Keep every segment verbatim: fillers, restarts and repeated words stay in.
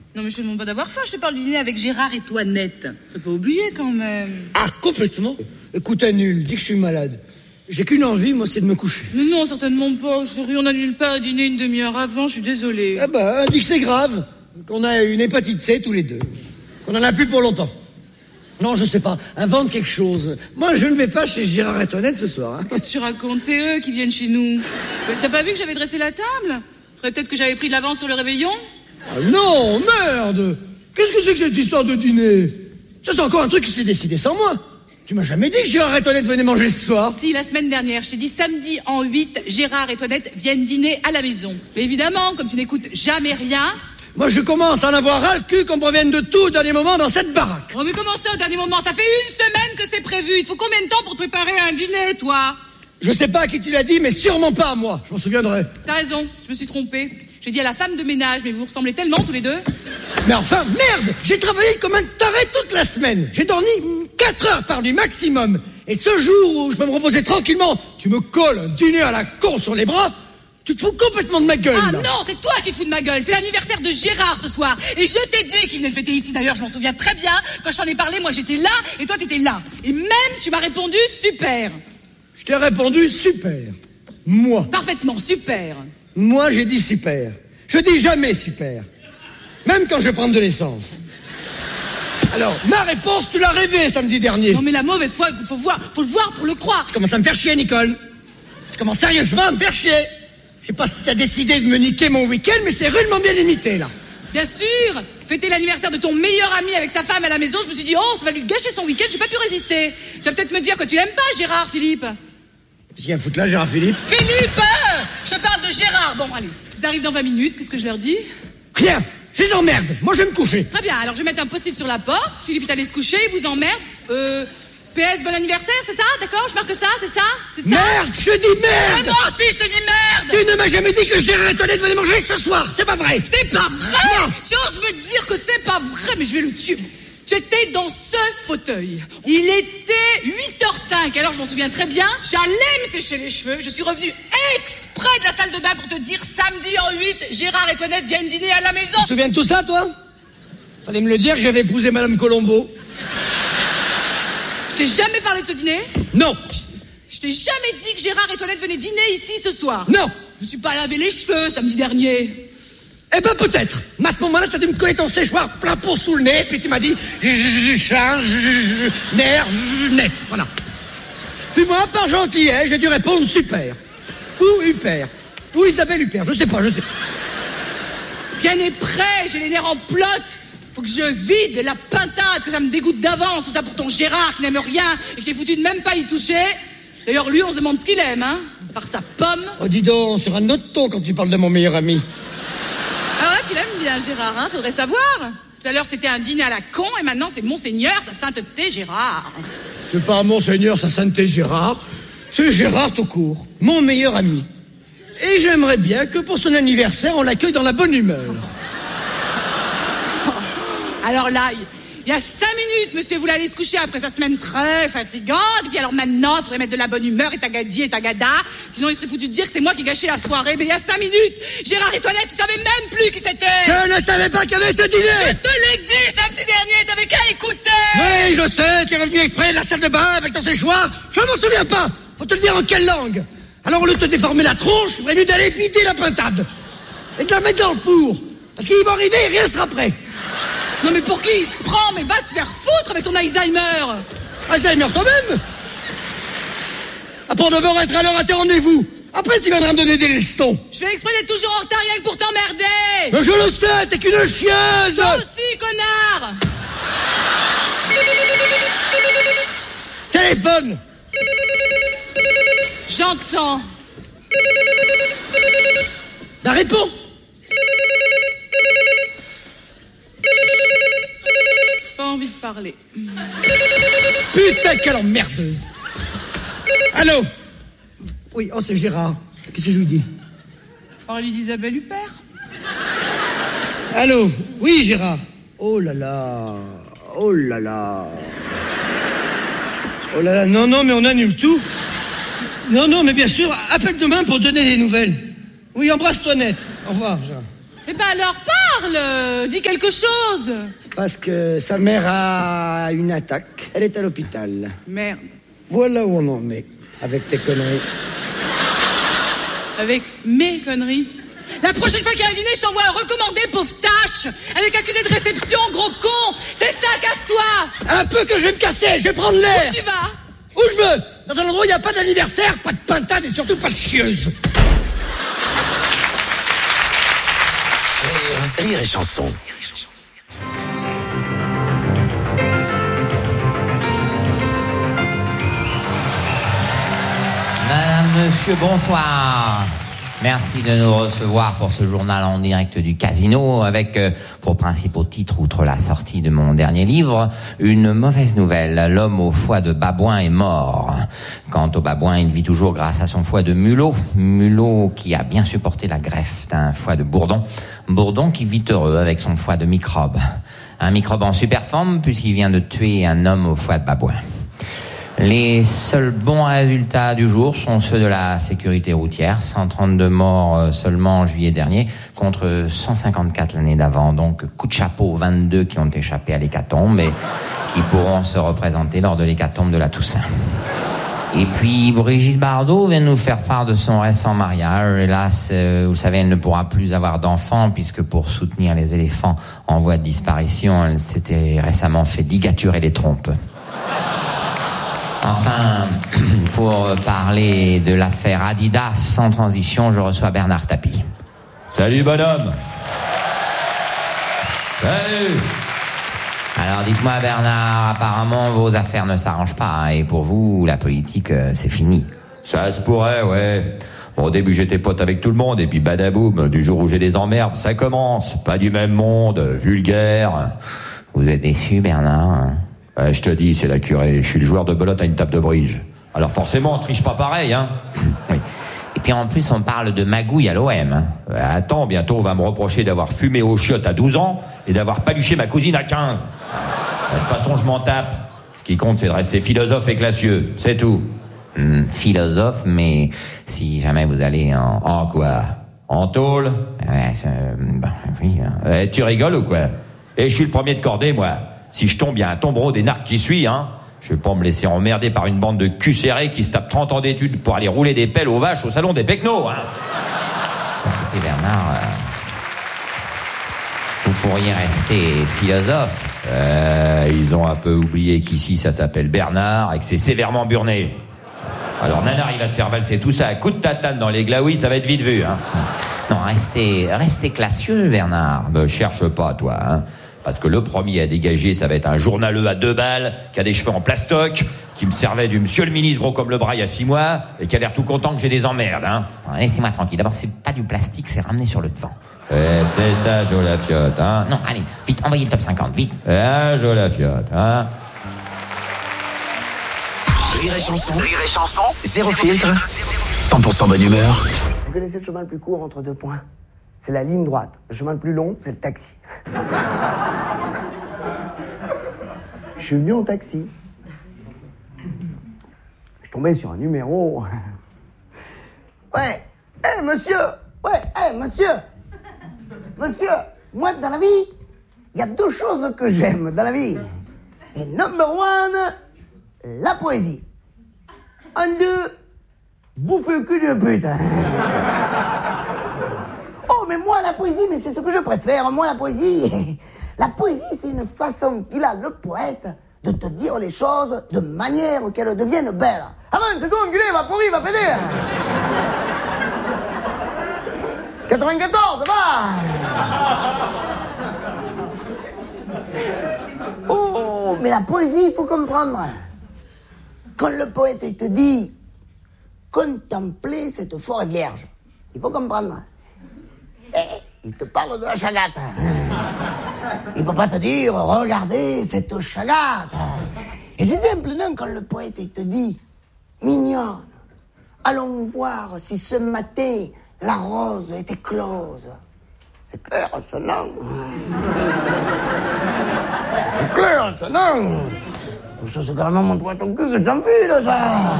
Non mais je te demande pas d'avoir faim, je te parle du dîner avec Gérard et Toinette. Faut pas oublier quand même. Ah, complètement. Écoute, annule, dis que je suis malade. J'ai qu'une envie, moi, c'est de me coucher. Mais non, certainement pas, chérie, on n'annule pas à dîner une demi-heure avant, je suis désolée. Ah bah, dis que c'est grave, qu'on a une hépatite C tous les deux, qu'on en a plus pour longtemps. Non, je sais pas, invente quelque chose. Moi, je ne vais pas chez Gérard et Toinette ce soir. Hein. Qu'est-ce que tu racontes? C'est eux qui viennent chez nous. T'as pas vu que j'avais dressé la table? Peut-être que j'avais pris de l'avance sur le réveillon? Ah non, merde! Qu'est-ce que c'est que cette histoire de dîner? Ça, c'est encore un truc qui s'est décidé sans moi. Tu m'as jamais dit que Gérard et Toinette venaient manger ce soir? Si, la semaine dernière, je t'ai dit samedi en huit, Gérard et Toinette viennent dîner à la maison. Mais évidemment, comme tu n'écoutes jamais rien... Moi, je commence à en avoir ras le cul qu'on me revienne de tout au dernier moment dans cette baraque. Oh, mais comment ça, au dernier moment? Ça fait une semaine que c'est prévu. Il te faut combien de temps pour te préparer un dîner, toi? Je sais pas à qui tu l'as dit, mais sûrement pas à moi. Je m'en souviendrai. T'as raison, je me suis trompée. J'ai dit à la femme de ménage, mais vous vous ressemblez tellement tous les deux. Mais enfin, merde! J'ai travaillé comme un taré toute la semaine. J'ai dormi quatre heures par nuit maximum. Et ce jour où je peux me reposer tranquillement, tu me colles un dîner à la con sur les bras, tu te fous complètement de ma gueule. Ah là. non, c'est toi qui te fous de ma gueule. C'est l'anniversaire de Gérard ce soir. Et je t'ai dit qu'il venait le fêter ici. D'ailleurs, je m'en souviens très bien. Quand je t'en ai parlé, moi j'étais là et toi t'étais là. Et même tu m'as répondu super. Je t'ai répondu super. Moi. Parfaitement, super. Moi, j'ai dit super. Je dis jamais super. Même quand je vais prendre de l'essence. Alors, ma réponse, tu l'as rêvé samedi dernier. Non mais la mauvaise foi, il faut voir, faut le voir pour le croire. Tu commences à me faire chier, Nicole. Tu commences sérieusement à me faire chier. Je sais pas si t'as décidé de me niquer mon week-end, mais c'est rudement bien limité, là. Bien sûr. Fêter l'anniversaire de ton meilleur ami avec sa femme à la maison, je me suis dit, oh, ça va lui gâcher son week-end, j'ai pas pu résister. Tu vas peut-être me dire que tu l'aimes pas, Gérard, Philippe. Qu'est-ce qu'il y a à foutre là, Gérard Philippe? Philippe! Je te parle de Gérard. Bon, allez, ils arrivent dans vingt minutes, qu'est-ce que je leur dis? Rien. Je les emmerde. Moi, je vais me coucher. Très bien, alors je vais mettre un post-it sur la porte. Philippe est allé se coucher, il vous emmerde. Euh, P S, bon anniversaire, c'est ça? D'accord, je marque ça, c'est ça? C'est ça? Merde, je te dis merde! Mais moi aussi, je te dis merde! Tu ne m'as jamais dit que Gérard et Toinette venaient manger ce soir. C'est pas vrai. C'est pas vrai! Non. Tu oses me dire que c'est pas vrai, mais je vais le tuer. Tu étais dans ce fauteuil. Il était huit heures cinq, alors je m'en souviens très bien. J'allais me sécher les cheveux. Je suis revenue exprès de la salle de bain pour te dire samedi en huit, Gérard et Toinette viennent dîner à la maison. Tu te souviens de tout ça, toi? Fallait me le dire que j'avais épousé Madame Colombo. Je t'ai jamais parlé de ce dîner? Non. Je t'ai jamais dit que Gérard et Toinette venaient dîner ici ce soir? Non. Je me suis pas lavé les cheveux samedi dernier. Eh ben peut-être. Mais à ce moment-là, t'as dû me coller ton séchoir plein pot sous le nez, puis tu m'as dit change, nerf, net. Voilà. Puis moi, par gentillesse, j'ai dû répondre super. Ou Huppert. Ou Isabelle Huppert, je sais pas, je sais pas. Rien n'est prêt, j'ai les nerfs en pelote. Faut que je vide la pintade, que ça me dégoûte d'avance. Tout ça pour ton Gérard qui n'aime rien et qui est foutu de même pas y toucher. D'ailleurs, lui, on se demande ce qu'il aime, hein. Par sa pomme. Oh, dis donc, sur un autre ton quand tu parles de mon meilleur ami. Ah ouais, tu l'aimes bien, Gérard, hein. Faudrait savoir. Tout à l'heure, c'était un dîner à la con et maintenant, c'est Monseigneur, sa sainteté, Gérard. C'est pas Monseigneur, sa sainteté, Gérard. C'est Gérard tout court. Mon meilleur ami. Et j'aimerais bien que pour son anniversaire, on l'accueille dans la bonne humeur. Alors là, il y a cinq minutes, monsieur voulait aller se coucher après sa semaine très fatigante. Et puis alors maintenant, il faudrait mettre de la bonne humeur et tagadi et tagada. Sinon, il serait foutu de dire que c'est moi qui ai gâché la soirée. Mais il y a cinq minutes, Gérard et Toinette, tu savais même plus qui c'était. Je ne savais pas qu'il y avait ce Je dîner. te l'ai dit samedi dernier, t'avais qu'à écouter. Oui, je sais, tu es revenu exprès de la salle de bain avec ton séchoir. Je m'en souviens pas. Faut te le dire en quelle langue. Alors au lieu de te déformer la tronche, il ferait mieux d'aller vider la pintade. Et de la mettre dans le four. Parce qu'il va arriver et rien sera prêt. Non mais pour qui il se prend? Mais va te faire foutre avec ton Alzheimer. Alzheimer toi-même. Après, on devrait être à l'heure à tes rendez-vous. Après, tu viendras me donner des leçons. Je fais exprès d'être toujours en retard rien que pour t'emmerder. Mais je le sais, t'es qu'une chieuse. Toi aussi, connard. Téléphone. J'entends. La réponds. Pas envie de parler. Putain, quelle emmerdeuse. Allô? Oui, oh, c'est Gérard. Qu'est-ce que je lui dis? Parle-lui d'Isabelle Huppert. Allô? Oui, Gérard. Oh là là. Oh là là. Oh là là. Non, non, mais on annule tout. Non, non, mais bien sûr, appelle demain pour donner des nouvelles. Oui, embrasse-toi net. Au revoir, Gérard. Eh ben alors, parle! Parle, dis quelque chose. C'est parce que sa mère a une attaque. Elle est à l'hôpital. Merde. Voilà où on en est, avec tes conneries. Avec mes conneries. La prochaine fois qu'il y a un dîner, je t'envoie un recommandé, pauvre tâche. Avec accusé de réception, gros con. C'est ça, casse-toi. Un peu que je vais me casser, je vais prendre l'air. Où tu vas? Où je veux. Dans un endroit où il n'y a pas d'anniversaire, pas de pintade et surtout pas de chieuse. Rire, rire et chanson. Madame, monsieur, bonsoir. Merci de nous recevoir pour ce journal en direct du Casino avec euh, pour principal titre, outre la sortie de mon dernier livre, une mauvaise nouvelle. L'homme au foie de babouin est mort. Quant au babouin, il vit toujours grâce à son foie de mulot. Mulot qui a bien supporté la greffe d'un foie de bourdon. Bourdon qui vit heureux avec son foie de microbe. Un microbe en super forme puisqu'il vient de tuer un homme au foie de babouin. Les seuls bons résultats du jour sont ceux de la sécurité routière. cent trente-deux morts seulement en juillet dernier contre cent cinquante-quatre l'année d'avant. Donc, coup de chapeau aux vingt-deux qui ont échappé à l'hécatombe et qui pourront se représenter lors de l'hécatombe de la Toussaint. Et puis, Brigitte Bardot vient nous faire part de son récent mariage. Hélas, euh, vous savez, elle ne pourra plus avoir d'enfants puisque pour soutenir les éléphants en voie de disparition, elle s'était récemment fait ligaturer les trompes. Enfin, pour parler de l'affaire Adidas sans transition, je reçois Bernard Tapie. Salut bonhomme. Salut. Alors dites-moi Bernard, apparemment vos affaires ne s'arrangent pas, hein, et pour vous, la politique, euh, c'est fini. Ça se pourrait, ouais. Bon, au début j'étais pote avec tout le monde, et puis badaboum, du jour où j'ai des emmerdes, ça commence. Pas du même monde, vulgaire. Vous êtes déçu Bernard, hein? Ouais, je te dis, c'est la curée. Je suis le joueur de belote à une table de bridge. Alors forcément, on triche pas pareil, hein. Oui. Et puis en plus, on parle de magouille à l'O M. Hein. Ouais, attends, bientôt on va me reprocher d'avoir fumé aux chiottes à douze ans et d'avoir paluché ma cousine à quinze. De toute façon, je m'en tape. Ce qui compte, c'est de rester philosophe et classieux. C'est tout. Hum, philosophe, mais si jamais vous allez en... En quoi? En tôle? Ouais, euh, bah, oui. Hein. Ouais, tu rigoles ou quoi? Et je suis le premier de cordée, moi. Si je tombe, il y a un tombereau des narcs qui suit, hein. Je vais pas me laisser emmerder par une bande de cul serrés qui se tapent trente ans d'études pour aller rouler des pelles aux vaches au salon des pecnos, hein. Écoutez, Bernard, euh, vous pourriez rester philosophe. Euh, ils ont un peu oublié qu'ici, ça s'appelle Bernard et que c'est sévèrement burné. Alors, nanar, il va te faire valser tout ça à coups de tatane dans les glaouis, ça va être vite vu, hein. Non, restez, restez classieux, Bernard. Me cherche pas, toi, hein. Parce que le premier à dégager, ça va être un journaleux à deux balles, qui a des cheveux en plastoc, qui me servait du monsieur le ministre gros comme le bras il y a six mois, et qui a l'air tout content que j'ai des emmerdes, hein. Laissez-moi tranquille. D'abord, c'est pas du plastique, c'est ramené sur le devant. Eh, c'est ça, Jo la fiotte, hein. Non, allez, vite, envoyez le top cinquante, vite. Eh, Jo la fiotte, hein. Rire et chanson. Rire et chanson. Zéro filtre. cent pour cent bonne humeur. Vous connaissez le chemin le plus court entre deux points? C'est la ligne droite. Le chemin le plus long, c'est le taxi. Je suis venu en taxi. Je suis tombé sur un numéro. Ouais, hé hey, monsieur. Ouais, hé hey, monsieur. Monsieur, moi dans la vie, il y a deux choses que j'aime dans la vie. Et number one, la poésie. Un, deux, bouffer le cul de pute. Oh, mais moi, la poésie, mais c'est ce que je préfère. Moi, la poésie, la poésie, c'est une façon qu'il a, le poète, de te dire les choses de manière qu'elles deviennent belles. Avance, c'est toi, enculé, va pourri, va péter. quatre-vingt-quatorze, va. Oh, mais la poésie, il faut comprendre. Quand le poète il te dit « Contemplez cette forêt vierge », il faut comprendre. Eh, il te parle de la chagate. Il peut pas te dire « Regardez cette chagate ». Et c'est simple, non, quand le poète il te dit « Mignonne, allons voir si ce matin la rose est éclose ». C'est clair, ça, non? C'est clair, ça, non? Ça, c'est carrément mon doigt ton cul que j'enfile, ça.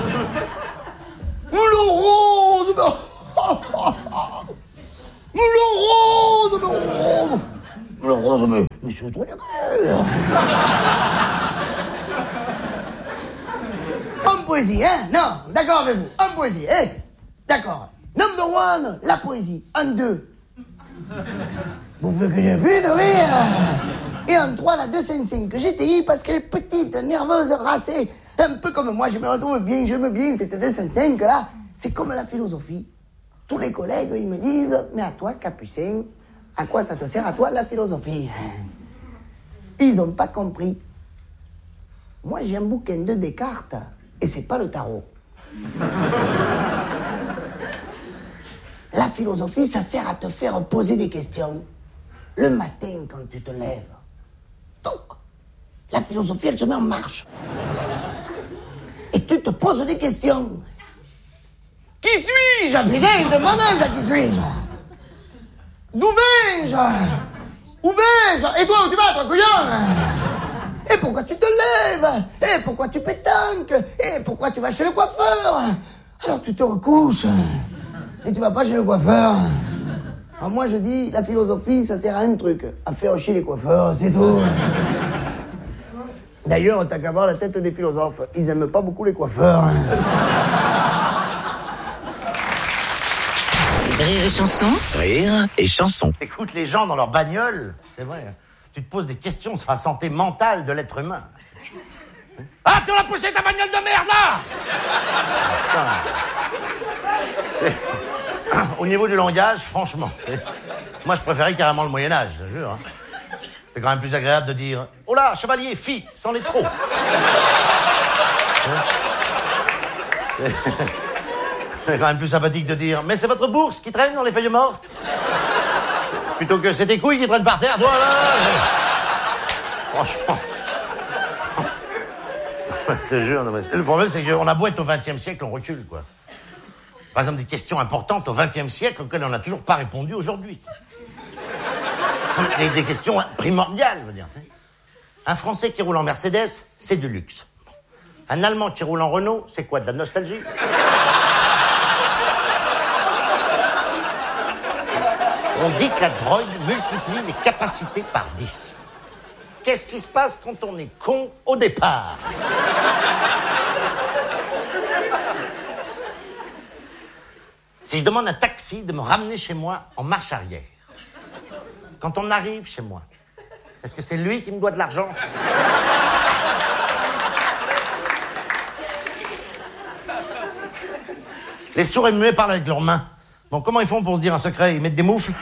Moulin rose, mais... Moulin rose, mais... le rose, mais, mais c'est trop bien. En poésie, hein? Non, d'accord avec vous. En poésie, hein? D'accord. Number one, la poésie. En deux. Vous faites que j'ai plus de rire. Et en trois, la deux cent cinq. G T I parce qu'elle est petite, nerveuse, racée. Un peu comme moi, je me retrouve bien, j'aime bien cette deux cent cinq là. C'est comme la philosophie. Tous les collègues, ils me disent, mais à toi, Capucin, à quoi ça te sert à toi la philosophie? Ils n'ont pas compris. Moi, j'ai un bouquin de Descartes et c'est pas le tarot. La philosophie, ça sert à te faire poser des questions. Le matin, quand tu te lèves. Donc, la philosophie, elle se met en marche. Et tu te poses des questions. Qui suis-je? Putain, demandez à qui suis-je? D'où vais-je? Où vais-je? Et toi, où tu vas, toi, couillon? Et pourquoi tu te lèves? Et pourquoi tu pétanques? Et pourquoi tu vas chez le coiffeur? Alors tu te recouches. Et tu vas pas chez le coiffeur. Alors moi, je dis, la philosophie, ça sert à un truc. À faire chier les coiffeurs, c'est tout. D'ailleurs, t'as qu'à voir la tête des philosophes. Ils aiment pas beaucoup les coiffeurs. Rire et chanson. Rire et chanson. Écoute, les gens dans leur bagnole, c'est vrai, tu te poses des questions sur la santé mentale de l'être humain. Ah, tu l'as poussé ta bagnole de merde, là! C'est... Au niveau du langage, franchement, moi je préférais carrément le Moyen-Âge, je te jure. Hein. C'est quand même plus agréable de dire « Oh là, chevalier, fille, c'en est trop !» C'est... c'est quand même plus sympathique de dire « Mais c'est votre bourse qui traîne dans les feuilles mortes !» Plutôt que « C'est tes couilles qui traînent par terre, toi, là, là. » Franchement... Je te jure, non, mais... Le problème, c'est qu'on a beau être au vingtième siècle, on recule, quoi. Par exemple, des questions importantes au vingtième siècle auxquelles on n'a toujours pas répondu aujourd'hui. Des, des questions primordiales, je veux dire. Un Français qui roule en Mercedes, c'est du luxe. Un Allemand qui roule en Renault, c'est quoi, de la nostalgie? On dit que la drogue multiplie les capacités par dix. Qu'est-ce qui se passe quand on est con au départ? Si je demande à un taxi de me ramener chez moi en marche arrière, quand on arrive chez moi, est-ce que c'est lui qui me doit de l'argent? Les sourds et muets parlent avec leurs mains. Bon, comment ils font pour se dire un secret? Ils mettent des moufles?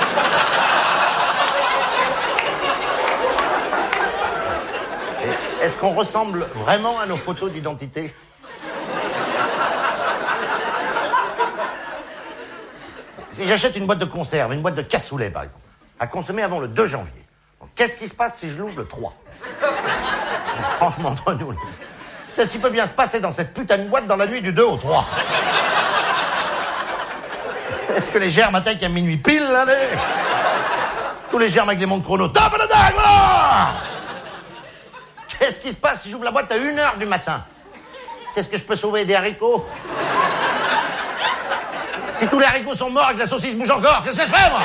Et est-ce qu'on ressemble vraiment à nos photos d'identité? Si j'achète une boîte de conserve, une boîte de cassoulet, par exemple, à consommer avant le deux janvier, donc, qu'est-ce qui se passe si je l'ouvre le trois? Franchement, entre nous, qu'est-ce qui peut bien se passer dans cette putain de boîte dans la nuit du deux au trois? Est-ce que les germes attaquent à minuit pile, là, les... Tous les germes avec les montres chrono, top à la dague, voilà! Qu'est-ce qui se passe si j'ouvre la boîte à une heure du matin? Est-ce que je peux sauver des haricots? Si tous les haricots sont morts et que la saucisse bouge encore, qu'est-ce qu'elle fait, moi?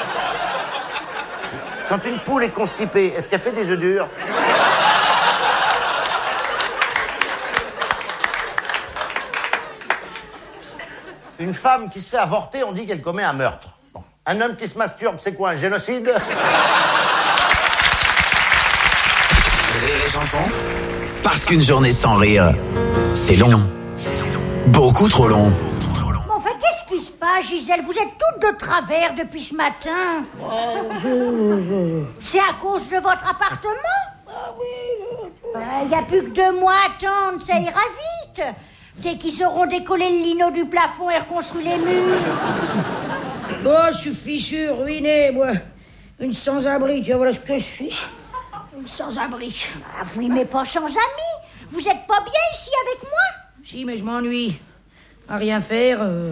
Quand une poule est constipée, est-ce qu'elle fait des œufs durs? Une femme qui se fait avorter, on dit qu'elle commet un meurtre. Bon. Un homme qui se masturbe, c'est quoi, un génocide? Rire et chanson. Parce qu'une journée sans rire, c'est long. Beaucoup trop long. Enfin, qu'est-ce qui se passe, Gisèle? Vous êtes toutes de travers depuis ce matin. Oh, je, je... C'est à cause de votre appartement? Ah oui, je... Il n'y a plus que deux mois à attendre, ça ira vite. Dès qu'ils sauront décoller le lino du plafond et reconstruire les murs. Oh, je suis fichu, ruiné, moi. Une sans-abri, tu vois, voilà ce que je suis. Une sans-abri. Ah, vous n'aimez pas sans amis? Vous êtes pas bien ici avec moi? Si, mais je m'ennuie. À rien faire. Euh...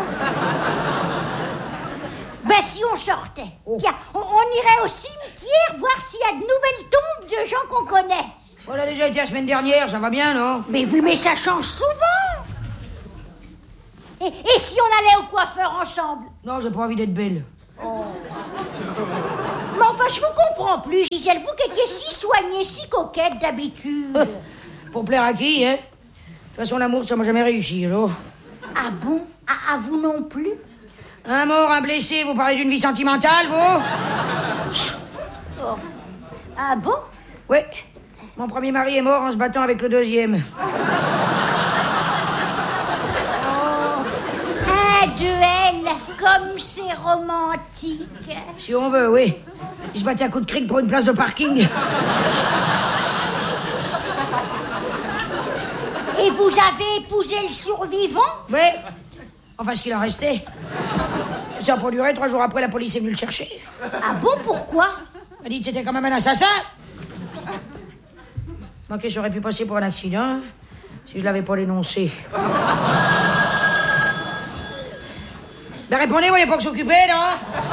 Ben, si on sortait. Oh. Tiens, on, on irait au cimetière voir s'il y a de nouvelles tombes de gens qu'on connaît. On a déjà été la semaine dernière, ça va bien, non? Mais vous, mais ça change souvent. Et, et si on allait au coiffeur ensemble? Non, j'ai pas envie d'être belle. Oh. Mais Mais enfin, je vous comprends plus, Gisèle. Vous qui étiez si soignée, si coquette d'habitude. Euh, pour plaire à qui, hein? De toute façon, l'amour, ça m'a jamais réussi, alors. Ah bon? À, à vous non plus? Un mort, un blessé, vous parlez d'une vie sentimentale, vous? Oh. Ah bon? Oui. Mon premier mari est mort en se battant avec le deuxième. Un duel, comme c'est romantique. Si on veut, oui. Il se battait à coups de cric pour une place de parking. Et vous avez épousé le survivant? Oui. Enfin, ce qu'il en restait. Ça a pas duré. Trois jours après, la police est venue le chercher. Ah bon, pourquoi? Elle a dit que c'était quand même un assassin. Manqué, ça aurait pu passer pour un accident si je l'avais pas dénoncé. Ben répondez, voyez pas que s'occuper, non?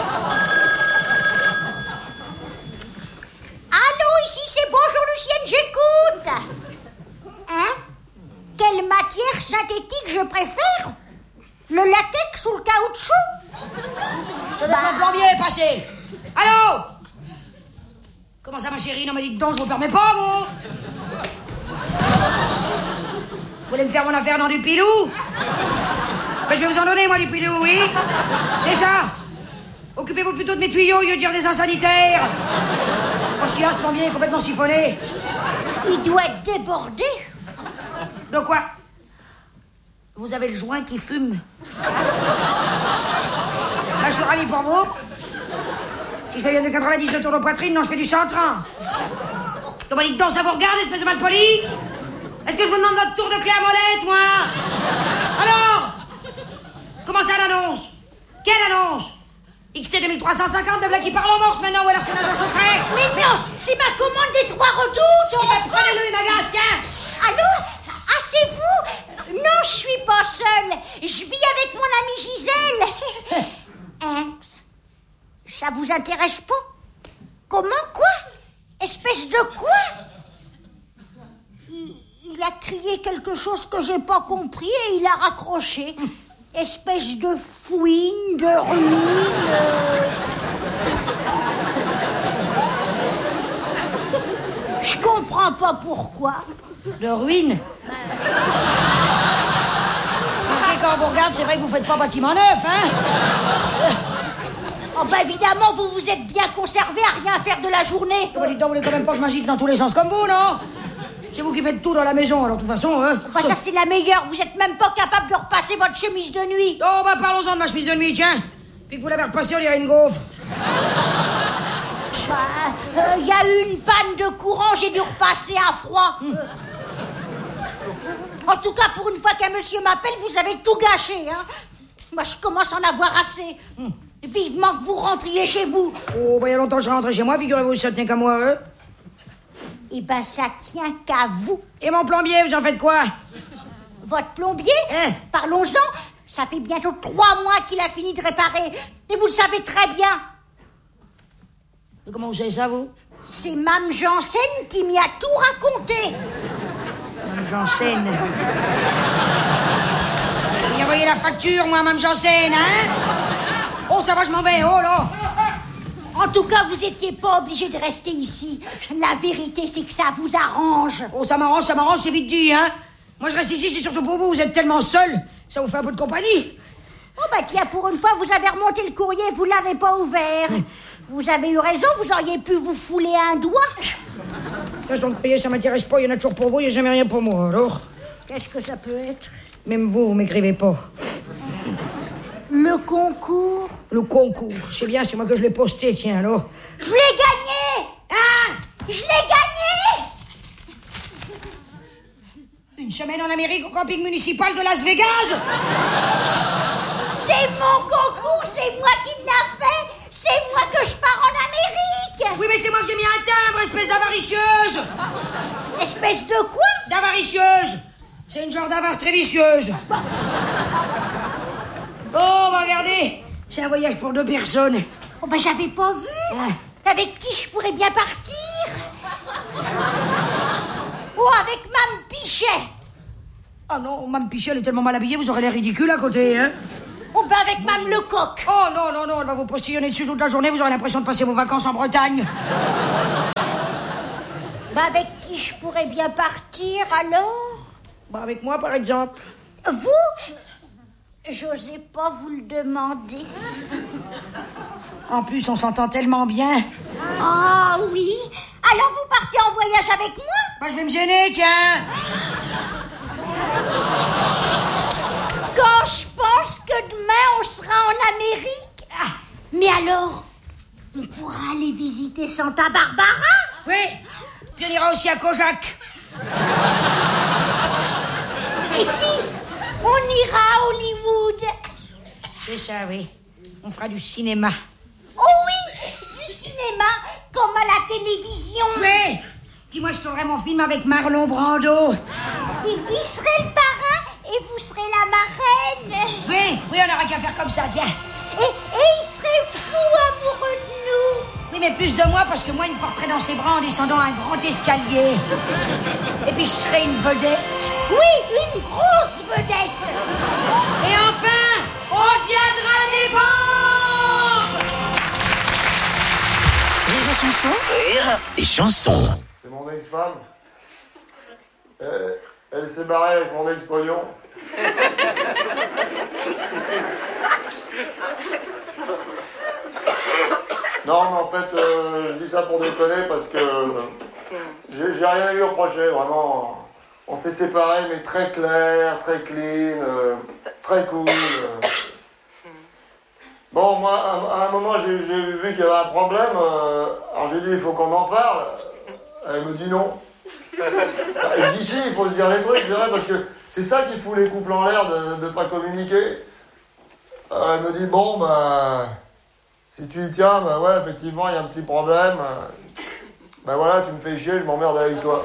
Allô, ici c'est Bonjour Lucienne, j'écoute. Hein? Quelle matière synthétique je préfère? Le latex ou le caoutchouc? C'est bah... mon plombier est passé. Allô? Comment ça, ma chérie? Non, mais dites donc, je vous permets pas, vous. Vous voulez me faire mon affaire dans du pilou? Ben, je vais vous en donner, moi, du pilou, oui. C'est ça. Occupez-vous plutôt de mes tuyaux au lieu de dire des insanitaires. Parce qu'il a, ce plombier est complètement siphonné. Il doit être débordé. De quoi? Vous avez le joint qui fume. Là, je suis ravi pour vous. Si je fais bien de quatre-vingt-dix de tour de poitrine, non, je fais du cent trente. Comment dites donc, ça vous regarde, espèce de malpoli? Est-ce que je vous demande votre tour de clé à molette, moi? Alors? Comment ça, l'annonce? Quelle annonce? X T deux mille trois cent cinquante, de là qui parle en morse maintenant, ou alors c'est un agent secret? Mais non, c'est ma commande des trois redoutes. Eh ben, prenez-le, ma gasse, tiens. Allô? Ah, c'est vous? Non, je suis pas seule. Je vis avec mon amie Gisèle. Hein? Ça vous intéresse pas? Comment? Quoi? Espèce de quoi? Il, il a crié quelque chose que j'ai pas compris et il a raccroché. Espèce de fouine, de ruine. Euh... Je comprends pas pourquoi. De ruine? Parce que quand on vous regarde, c'est vrai que vous faites pas bâtiment neuf, hein? Oh bah évidemment, vous vous êtes bien conservé à rien faire de la journée. Oh bah dites donc, vous voulez quand même pas que je m'agite dans tous les sens comme vous, non? C'est vous qui faites tout dans la maison, alors de toute façon, hein? Bah ça c'est la meilleure, vous êtes même pas capable de repasser votre chemise de nuit. Oh bah parlons-en de ma chemise de nuit, tiens. Puis que vous l'avez repassée, on dirait une gaufre. Bah, il euh, y a eu une panne de courant, j'ai dû repasser à froid. Mmh. En tout cas, pour une fois qu'un monsieur m'appelle, vous avez tout gâché, hein. Moi, je commence à en avoir assez. Mmh. Vivement que vous rentriez chez vous. Oh, bah, il y a longtemps que je suis rentré chez moi, figurez-vous, ça tenait qu'à moi, hein. Eh ben, ça tient qu'à vous. Et mon plombier, vous en faites quoi? Votre plombier? Hein? Parlons-en. Ça fait bientôt trois mois qu'il a fini de réparer. Et vous le savez très bien. Et comment vous savez ça, vous? C'est Mme Janssen qui m'y a tout raconté. Mme Janssen. Vous envoyé la facture, moi, Mme Janssen, hein? Oh, ça va, je m'en vais, oh là! En tout cas, vous étiez pas obligé de rester ici. La vérité, c'est que ça vous arrange. Oh, ça m'arrange, ça m'arrange, c'est vite dit, hein? Moi, je reste ici, c'est surtout pour vous, vous êtes tellement seul, ça vous fait un peu de compagnie. Oh, bah tiens, pour une fois, vous avez remonté le courrier, vous l'avez pas ouvert. Vous avez eu raison, vous auriez pu vous fouler un doigt. Ça, je courrier, ça m'intéresse pas, il y en a toujours pour vous, il n'y a jamais rien pour moi, alors. Qu'est-ce que ça peut être? Même vous, vous m'écrivez pas. Le concours? Le concours, c'est bien, c'est moi que je l'ai posté, tiens, alors. Je l'ai gagné! Hein? Je l'ai gagné! Une semaine en Amérique au camping municipal de Las Vegas? C'est mon concours, c'est moi qui l'a fait! C'est moi que je pars en Amérique! Oui, mais c'est moi que j'ai mis un timbre, espèce d'avaricieuse! Espèce de quoi? D'avaricieuse! C'est une genre d'avare très vicieuse. Oh, bah regardez, c'est un voyage pour deux personnes. Oh, bah j'avais pas vu. Ah. Avec qui je pourrais bien partir? Oh, avec Mme Pichet. Ah non, Mme Pichet, elle est tellement mal habillée, vous aurez l'air ridicule à côté, hein? Oh, bah avec Mme Lecoq. Oh non, non, non, elle va vous postillonner dessus toute la journée, vous aurez l'impression de passer vos vacances en Bretagne. Bah, avec qui je pourrais bien partir, alors? Bah, avec moi, par exemple. Vous? J'osais pas vous le demander. En plus, on s'entend tellement bien. Ah oui? Alors vous partez en voyage avec moi? Bah, je vais me gêner, tiens. Quand je pense que demain, on sera en Amérique. Ah, mais alors, on pourra aller visiter Santa Barbara? Oui, puis on ira aussi à Kojak. Et puis, on ira à Hollywood. C'est ça, oui. On fera du cinéma. Oh oui, du cinéma, comme à la télévision. Oui. Puis moi, je tournerai mon film avec Marlon Brando. Il, il serait le parrain et vous serez la marraine. Oui, oui, on n'aura qu'à faire comme ça, tiens. Et, et il serait fou amoureux de nous. Oui, mais plus de moi, parce que moi, il me porterait dans ses bras en descendant un grand escalier. Et puis, je serais une vedette. Oui, une grosse vedette. Et enfin, on viendra les défendre. Rire et chanson. Rire et chanson. C'est mon ex-femme. Elle, elle s'est barrée avec mon ex-pognon. Non, mais en fait, euh, je dis ça pour déconner parce que j'ai, j'ai rien à lui reprocher, vraiment. On s'est séparés, mais très clair, très clean, euh, très cool. Euh. Bon, moi, à, à un moment, j'ai, j'ai vu qu'il y avait un problème. Euh, alors j'ai dit, il faut qu'on en parle. Elle me dit non. Elle dit si, il faut se dire les trucs, c'est vrai, parce que c'est ça qui fout les couples en l'air de ne pas communiquer. Alors elle me dit, bon, bah... Si tu y tiens, ben ouais, effectivement, il y a un petit problème. Ben voilà, tu me fais chier, je m'emmerde avec toi.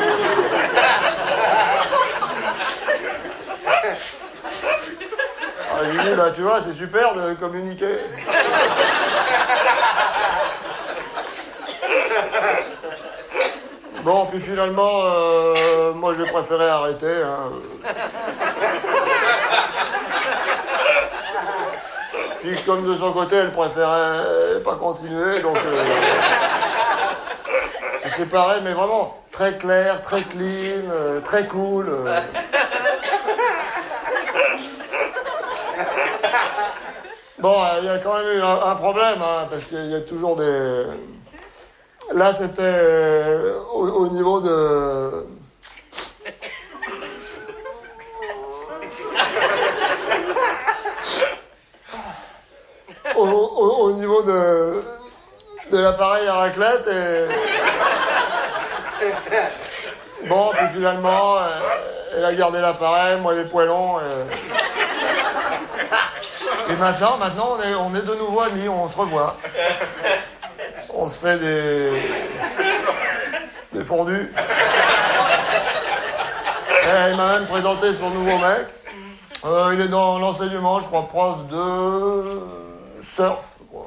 Alors j'ai dit, bah tu vois, c'est super de communiquer. Bon, puis finalement, euh, moi j'ai préféré arrêter. Hein. Puis comme de son côté, elle préférait pas continuer, donc... Euh, c'est séparé, mais vraiment très clair, très clean, euh, très cool. Euh. Bon, il y a quand même eu un, un problème, hein, parce qu'il y a toujours des... Là, c'était euh, au, au niveau de... Au, au, au niveau de, de l'appareil à raclette et... Bon, puis finalement, elle a gardé l'appareil, moi les poêlons. Et, et maintenant, maintenant on est, on est de nouveau amis, on se revoit. On se fait des... des fondus. Et elle m'a même présenté son nouveau mec. Euh, il est dans l'enseignement, je crois, prof de... surf, quoi.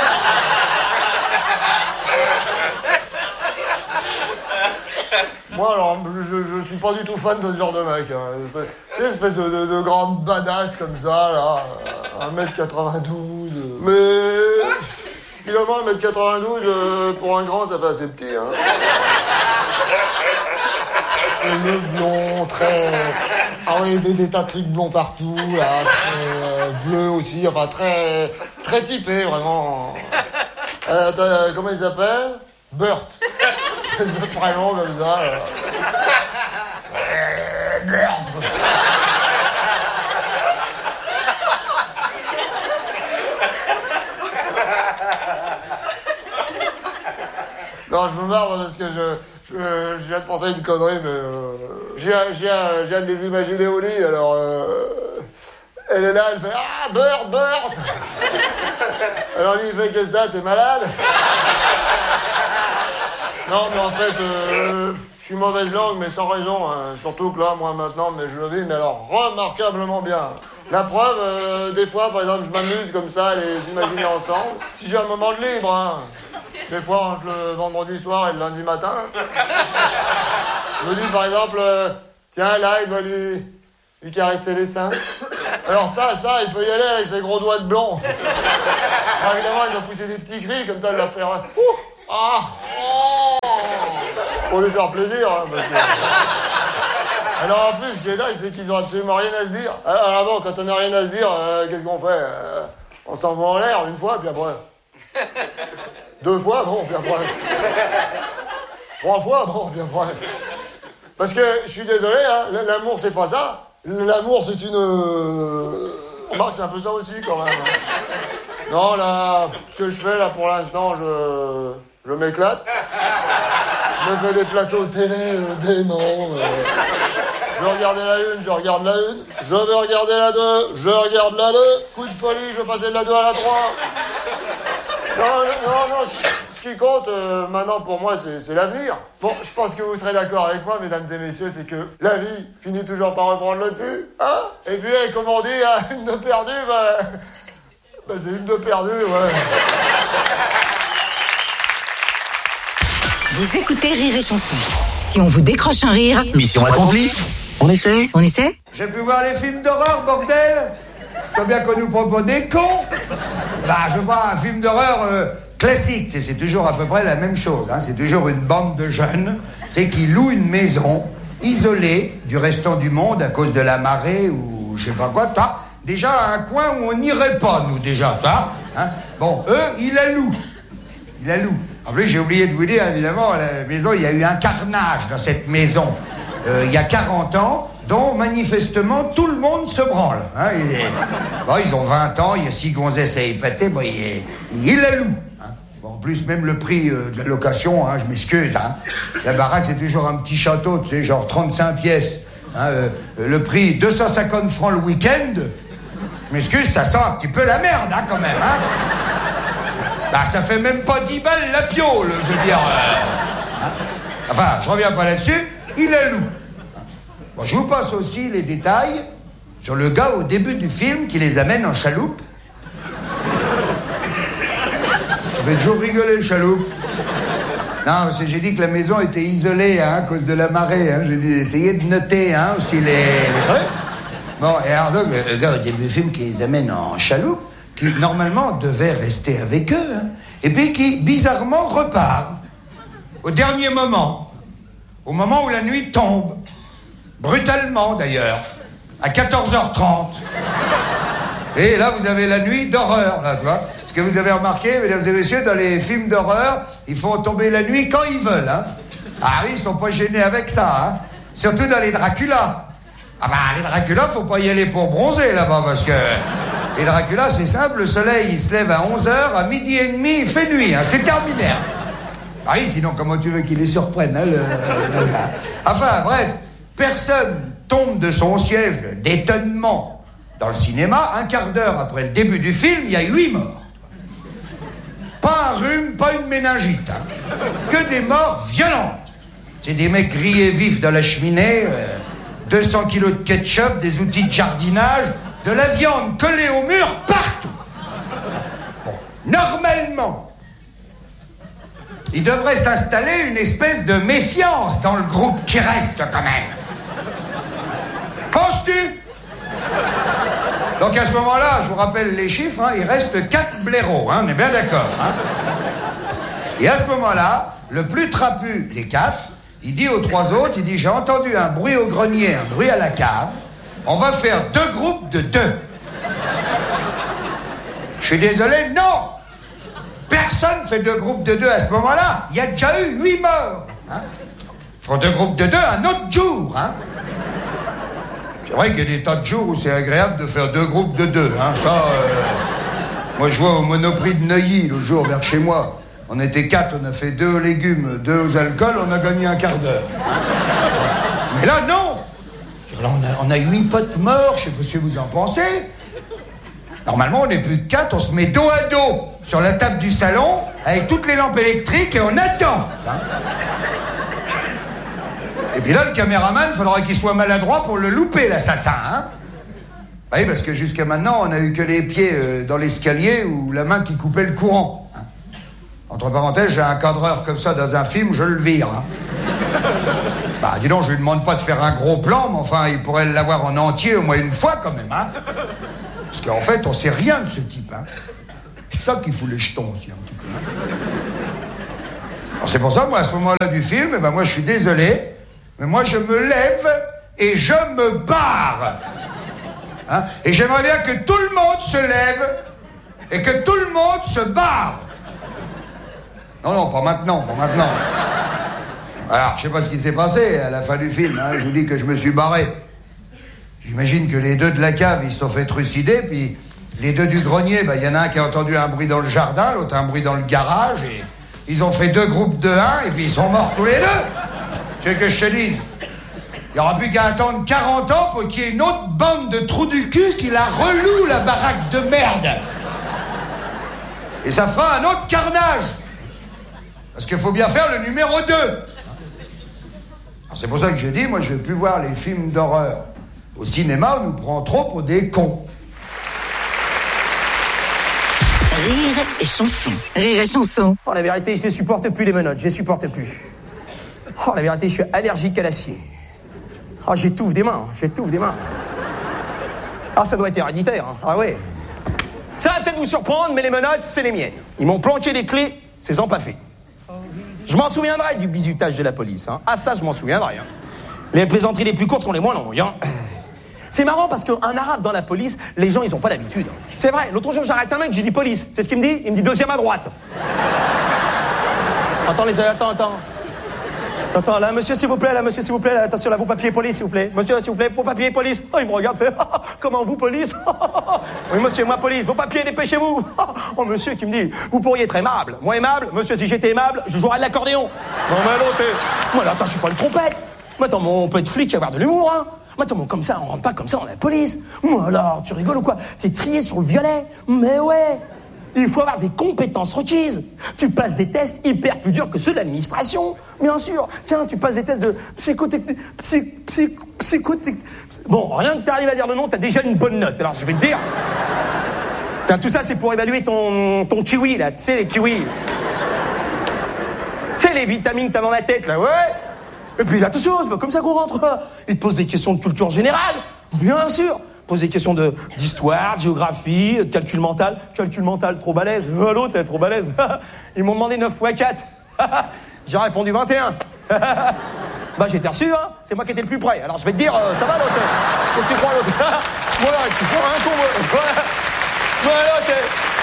Moi, alors, je, je suis pas du tout fan de ce genre de mec. Hein. C'est une espèce de, de, de grande badass comme ça, là. un mètre quatre-vingt-douze. Mais... finalement, un mètre quatre-vingt-douze, euh, pour un grand, ça fait assez petit, hein. Le blond, très... Ah oui, des, des tas de trucs blonds partout, là, très euh, bleu aussi, enfin très, très typé, vraiment. Euh, comment il s'appelle? Burt. C'est le prénom comme ça. Euh, Burt. Non, je me marre parce que je... Je, je viens de penser à une connerie, mais euh, je, viens, je, viens, je viens de les imaginer au lit, alors euh, elle est là, elle fait « Ah, Burt, Burt !» Alors lui, il fait « Qu'est-ce que t'as, t'es malade ?» Non, mais en fait, euh, je suis mauvaise langue, mais sans raison, hein. Surtout que là, moi, maintenant, mais je le vis, mais alors, remarquablement bien. La preuve, euh, des fois, par exemple, je m'amuse comme ça, à les imaginer ensemble. Si j'ai un moment de libre, hein. Des fois, entre le vendredi soir et le lundi matin. Je me dis, par exemple, euh, tiens, là, il va lui, lui caresser les seins. Alors ça, ça, il peut y aller avec ses gros doigts de blanc. Alors évidemment, il va pousser des petits cris, comme ça, il va faire... Ouh, ah, oh, pour lui faire plaisir, hein, parce que... Alors en plus, ce qui est dingue, c'est qu'ils ont absolument rien à se dire. Alors bon, quand on n'a rien à se dire, euh, qu'est-ce qu'on fait euh, On s'envoie en l'air une fois, puis après... Deux fois, bon, puis après... Trois fois, bon, puis après... Parce que, je suis désolé, hein, l'amour, c'est pas ça. L'amour, c'est une... Remarque, c'est un peu ça aussi, quand même. Non, là, ce que je fais, là, pour l'instant, je... Je m'éclate. Je me fais des plateaux de télé euh, déments. Euh... Je veux regarder la une, je regarde la une. Je veux regarder la deux, je regarde la deux. Coup de folie, je veux passer de la deux à la trois. Non, non, non, ce qui compte euh, maintenant pour moi, c'est l'avenir. Bon, je pense que vous serez d'accord avec moi, mesdames et messieurs, c'est que la vie finit toujours par reprendre le dessus. Hein? Et puis, hey, comme on dit, hein, une de perdue, bah, bah c'est une de perdue, ouais. Vous écoutez Rire et Chanson. Si on vous décroche un rire... Mission accomplie. On essaie On essaie? J'ai pu voir les films d'horreur, bordel. Combien qu'on nous propose des cons. Bah, je vois un film d'horreur euh, classique. C'est toujours à peu près la même chose. Hein. C'est toujours une bande de jeunes, c'est qui louent une maison isolée du restant du monde à cause de la marée ou je sais pas quoi. Toi, déjà un coin où on n'irait pas, nous, déjà, toi. Hein. Bon, eux, ils la louent. Ils la louent. En plus, j'ai oublié de vous dire, évidemment, la maison, il y a eu un carnage dans cette maison. Euh, il y a quarante ans, dont, manifestement, tout le monde se branle. Hein. Et, bon, ils ont vingt ans, il y a six gonzesses à épater, bon, ils il la louent. Hein. Bon, en plus, même le prix euh, de la location, hein, je m'excuse, hein. La baraque, c'est toujours un petit château, tu sais, genre trente-cinq pièces. Hein, euh, le prix, deux cent cinquante francs le week-end. Je m'excuse, ça sent un petit peu la merde, hein, quand même, hein. Bah, ça fait même pas dix balles la piole, je veux dire. Euh, hein. Enfin, je reviens pas là-dessus, il la loue. Bon, je vous passe aussi les détails sur le gars au début du film qui les amène en chaloupe. Ça fait toujours rigoler le chaloupe. Non, parce que j'ai dit que la maison était isolée hein, à cause de la marée. Hein. J'ai dit essayez de noter hein, aussi les, les trucs. Bon, et alors donc, le gars au début du film qui les amène en chaloupe, qui normalement devait rester avec eux, hein, et puis qui bizarrement repart au dernier moment, au moment où la nuit tombe, brutalement d'ailleurs, à quatorze heures trente. Et là, vous avez la nuit d'horreur, là, tu vois. Ce que vous avez remarqué, mesdames et messieurs, dans les films d'horreur, ils font tomber la nuit quand ils veulent, hein. Ah oui, ils sont pas gênés avec ça, hein. Surtout dans les Dracula. Ah bah, les Dracula, faut pas y aller pour bronzer, là-bas, parce que... Les Dracula, c'est simple, le soleil, il se lève à onze heures, à midi et demi, il fait nuit, hein. C'est terminé. Ah oui, sinon, comment tu veux qu'il les surprenne, hein, le... le... Enfin, bref, personne tombe de son siège d'étonnement. Dans le cinéma, un quart d'heure après le début du film, il y a huit morts. Pas un rhume, pas une méningite. Hein. Que des morts violentes. C'est des mecs grillés vifs dans la cheminée, euh, deux cents kilos de ketchup, des outils de jardinage, de la viande collée au mur partout. Bon, normalement, il devrait s'installer une espèce de méfiance dans le groupe qui reste quand même. Penses-tu ? Donc à ce moment-là, je vous rappelle les chiffres, hein, il reste quatre blaireaux, hein, on est bien d'accord. Hein. Et à ce moment-là, le plus trapu des quatre, il dit aux trois autres, il dit, j'ai entendu un bruit au grenier, un bruit à la cave, on va faire deux groupes de deux. Je suis désolé, non. Personne fait deux groupes de deux à ce moment-là, il y a déjà eu huit morts. Hein. Ils font deux groupes de deux un autre jour, hein. C'est vrai qu'il y a des tas de jours où c'est agréable de faire deux groupes de deux, hein, ça... Euh... Moi, je vois au Monoprix de Neuilly, le jour vers chez moi. On était quatre, on a fait deux aux légumes, deux aux alcools, on a gagné un quart d'heure. Mais là, non. Là, on a, on a huit potes morts, je sais pas ce que vous en pensez. Normalement, on n'est plus que quatre, on se met dos à dos sur la table du salon, avec toutes les lampes électriques, et on attend. Hein. Et puis là, le caméraman, il faudra qu'il soit maladroit pour le louper, l'assassin, hein. Oui, parce que jusqu'à maintenant, on a eu que les pieds euh, dans l'escalier ou la main qui coupait le courant. Hein. Entre parenthèses, j'ai un cadreur comme ça dans un film, je le vire. Hein. Bah, dis donc, je lui demande pas de faire un gros plan, mais enfin, il pourrait l'avoir en entier au moins une fois, quand même, hein. Parce qu'en fait, on sait rien de ce type, hein. C'est ça qui fout les jetons aussi, un petit peu. Hein. Alors c'est pour ça, moi, à ce moment-là du film, eh ben, moi, je suis désolé, mais moi, je me lève et je me barre. Hein? Et j'aimerais bien que tout le monde se lève et que tout le monde se barre. Non, non, pas maintenant, pas maintenant. Alors, je sais pas ce qui s'est passé à la fin du film, hein. Je vous dis que je me suis barré. J'imagine que les deux de la cave, ils se sont fait trucider, puis les deux du grenier, il bah, y en a un qui a entendu un bruit dans le jardin, l'autre un bruit dans le garage, et ils ont fait deux groupes de un, et puis ils sont morts tous les deux. Tu veux que je te dise? Il n'y aura plus qu'à attendre quarante ans pour qu'il y ait une autre bande de trous du cul qui la reloue, la baraque de merde. Et ça fera un autre carnage. Parce qu'il faut bien faire le numéro deux. Alors c'est pour ça que j'ai dit, moi je ne veux plus voir les films d'horreur. Au cinéma, on nous prend trop pour des cons. Rire et chanson. Rire et chanson. Oh, la vérité, je ne supporte plus les menottes, je les supporte plus. Oh, la vérité, je suis allergique à l'acier. Oh, j'étouffe des mains, j'étouffe des mains. Ah, ça doit être héréditaire, hein. Ah ouais. Ça va peut-être vous surprendre, mais les menottes, c'est les miennes. Ils m'ont planqué les clés, c'est empaffé. Je m'en souviendrai du bizutage de la police, hein. Ah, ça, je m'en souviendrai, hein. Les plaisanteries les plus courtes sont les moins longues, hein. C'est marrant parce qu'un arabe dans la police, les gens, ils ont pas d'habitude. C'est vrai, l'autre jour, j'arrête un mec, j'ai dit police. C'est ce qu'il me dit? Il me dit deuxième à droite. Attends, les attends, attends. Attends, là, monsieur, s'il vous plaît, là, monsieur, s'il vous plaît, là, attention, là, vos papiers police, s'il vous plaît. Monsieur, s'il vous plaît, vos papiers police. Oh, il me regarde, fait, ah, comment vous, police? Oui, monsieur, moi, police, vos papiers, dépêchez-vous. Oh, monsieur, qui me dit, vous pourriez être aimable. Moi, aimable, monsieur, si j'étais aimable, je jouerais de l'accordéon. Non, mais l'autre, moi, là, attends, je suis pas une trompette. Mais attends, on peut être flic et avoir de l'humour, hein. Mais attends, comme ça, on rentre pas comme ça dans la police. Moi, alors, tu rigoles ou quoi? T'es trié sur le violet. Mais ouais. Il faut avoir des compétences requises. Tu passes des tests hyper plus durs que ceux de l'administration. Bien sûr. Tiens, tu passes des tests de psychotechnique... Psy... Psy... Psychotechnique... Bon, rien que t'arrives à dire le nom, t'as déjà une bonne note. Alors, je vais te dire... Tiens, tout ça, c'est pour évaluer ton, ton kiwi, là. Tu sais, les kiwis. Tu sais, les vitamines que t'as dans la tête, là, ouais. Et puis, il y a toute chose, comme ça qu'on rentre. Ils te posent des questions de culture générale. Bien sûr. Pose des questions de, d'histoire, de géographie, de calcul mental. Calcul mental, trop balèze. Oh, l'autre, elle est trop balèze. Ils m'ont demandé neuf fois quatre. J'ai répondu vingt et un. Bah, j'étais reçu, hein. C'est moi qui étais le plus près. Alors, je vais te dire, euh, ça va, l'autre? Qu'est-ce que tu crois, l'autre? Voilà, tu prends un con, voilà. Voilà, t'es...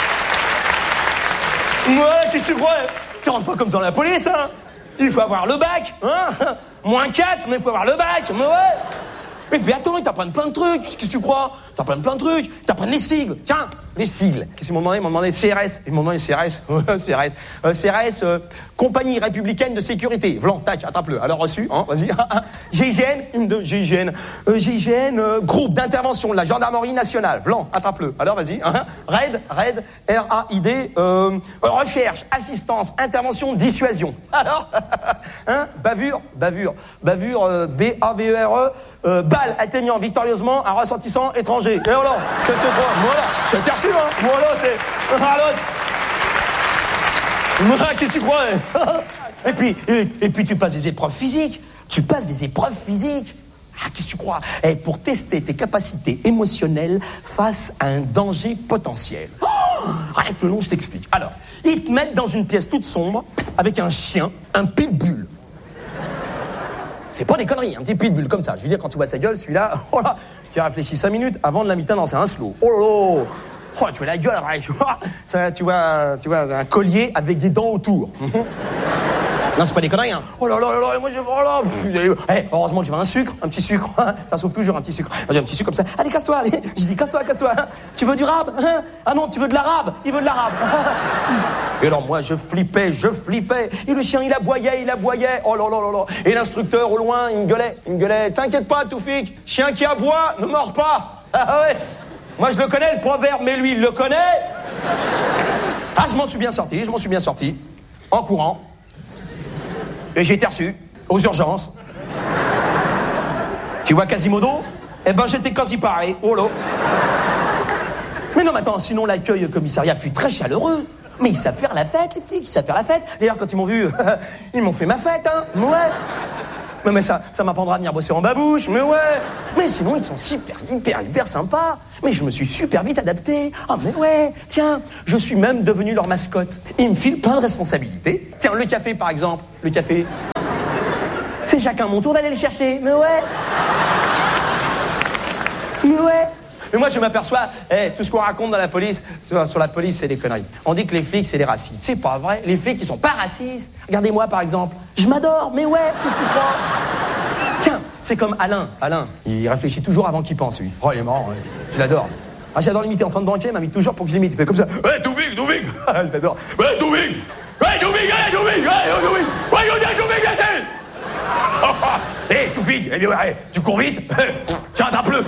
Voilà, qu'est-ce que tu crois? Tu rentres pas comme dans la police, hein. Il faut avoir le bac, hein. Moins quatre, mais il faut avoir le bac, mais ouais. Et puis attends, ils t'apprennent plein de trucs. Qu'est-ce que tu crois? T'apprennent plein de trucs. T'apprennent les sigles. Tiens, les sigles. Qu'est-ce qu'ils m'ont demandé? Ils m'ont demandé C R S. Ils m'ont demandé C R S. C R S. Euh, C R S, euh, Compagnie républicaine de sécurité. Vlan, tac, attrape-le. Alors reçu, hein, vas-y. G I G N, une de G I G N. Euh, G I G N, euh, groupe d'intervention de la gendarmerie nationale. Vlan, attrape-le. Alors vas-y. Hein. RAID, RAID, R A I D, euh, recherche, assistance, intervention, dissuasion. Alors, hein, bavure, bavure, bavure, euh, B A V E R E, euh, balle atteignant victorieusement un ressortissant étranger. Et voilà, qu'est-ce que tu crois? Voilà, je t'ai reçu, hein. Voilà, t'es... Voilà, voilà, qu'est-ce que tu crois? Et puis, et, et puis tu passes des épreuves physiques. Tu passes des épreuves physiques. Ah, qu'est-ce que tu crois? Et pour tester tes capacités émotionnelles face à un danger potentiel. Oh, arrête le nom, je t'explique. Alors, ils te mettent dans une pièce toute sombre avec un chien, un pitbull. C'est pas des conneries, un petit pitbull comme ça. Je veux dire, quand tu vois sa gueule, celui-là, oh là, tu as réfléchi cinq minutes avant de la mi-temps danser un slow. Oh là là. Oh, tu vois la gueule, tu vois, ça, tu vois, tu vois un collier avec des dents autour. Non, c'est pas des conneries, hein. Oh là là là là, moi je... Oh là, hey, heureusement que j'avais un sucre, un petit sucre. Ça sauve toujours un petit sucre. J'ai un petit sucre comme ça. Allez, casse-toi, allez. J'ai dit, casse-toi, casse-toi. Tu veux du rab? Ah non, tu veux de l'arabe? Il veut de l'arabe. Et alors moi, je flippais, je flippais. Et le chien, il aboyait, il aboyait. Oh là là là là. Et l'instructeur, au loin, il me gueulait, il me gueulait. T'inquiète pas, Toufik. Chien qui aboie, ne mord pas. Ah ouais. Moi, je le connais, le proverbe, mais lui, il le connaît. Ah, je m'en suis bien sorti, je m'en suis bien sorti. En courant. Et j'ai été reçu aux urgences. Tu vois Quasimodo? Eh ben, j'étais quasi pareil. Oh là. Mais non, mais attends, sinon l'accueil au commissariat fut très chaleureux. Mais ils savent faire la fête, les flics, ils savent faire la fête. D'ailleurs, quand ils m'ont vu, ils m'ont fait ma fête, hein. Ouais. Mais, mais ça, ça m'apprendra à venir bosser en babouche, mais ouais. Mais sinon, ils sont super, hyper, hyper sympas. Mais je me suis super vite adapté. Ah, mais ouais, tiens, je suis même devenu leur mascotte. Ils me filent plein de responsabilités. Tiens, le café, par exemple. Le café. C'est chacun mon tour d'aller le chercher, mais ouais. Mais ouais. Mais moi, je m'aperçois, hey, tout ce qu'on raconte dans la police, sur, sur la police, c'est des conneries. On dit que les flics, c'est des racistes. C'est pas vrai. Les flics, ils sont pas racistes. Regardez-moi, par exemple. Je m'adore, mais ouais, qu'est-ce que tu crois? Tiens, c'est comme Alain. Alain, il réfléchit toujours avant qu'il pense, lui. Oh, il est marrant, ouais. Je l'adore. Ah, j'adore l'imiter en fin de banquier, il m'invite toujours pour que je l'imite. Il fait comme ça. Ouais, Douvig, Douvig. Je l'adore. Ouais, Douvig. Ouais, Douvig, ouais, Douvig. Ouais, Douvig. Ouais, Douvig, c'est... Hé, hey, Douvig, hey, hey, tu cours vite? Tiens, attrape-le.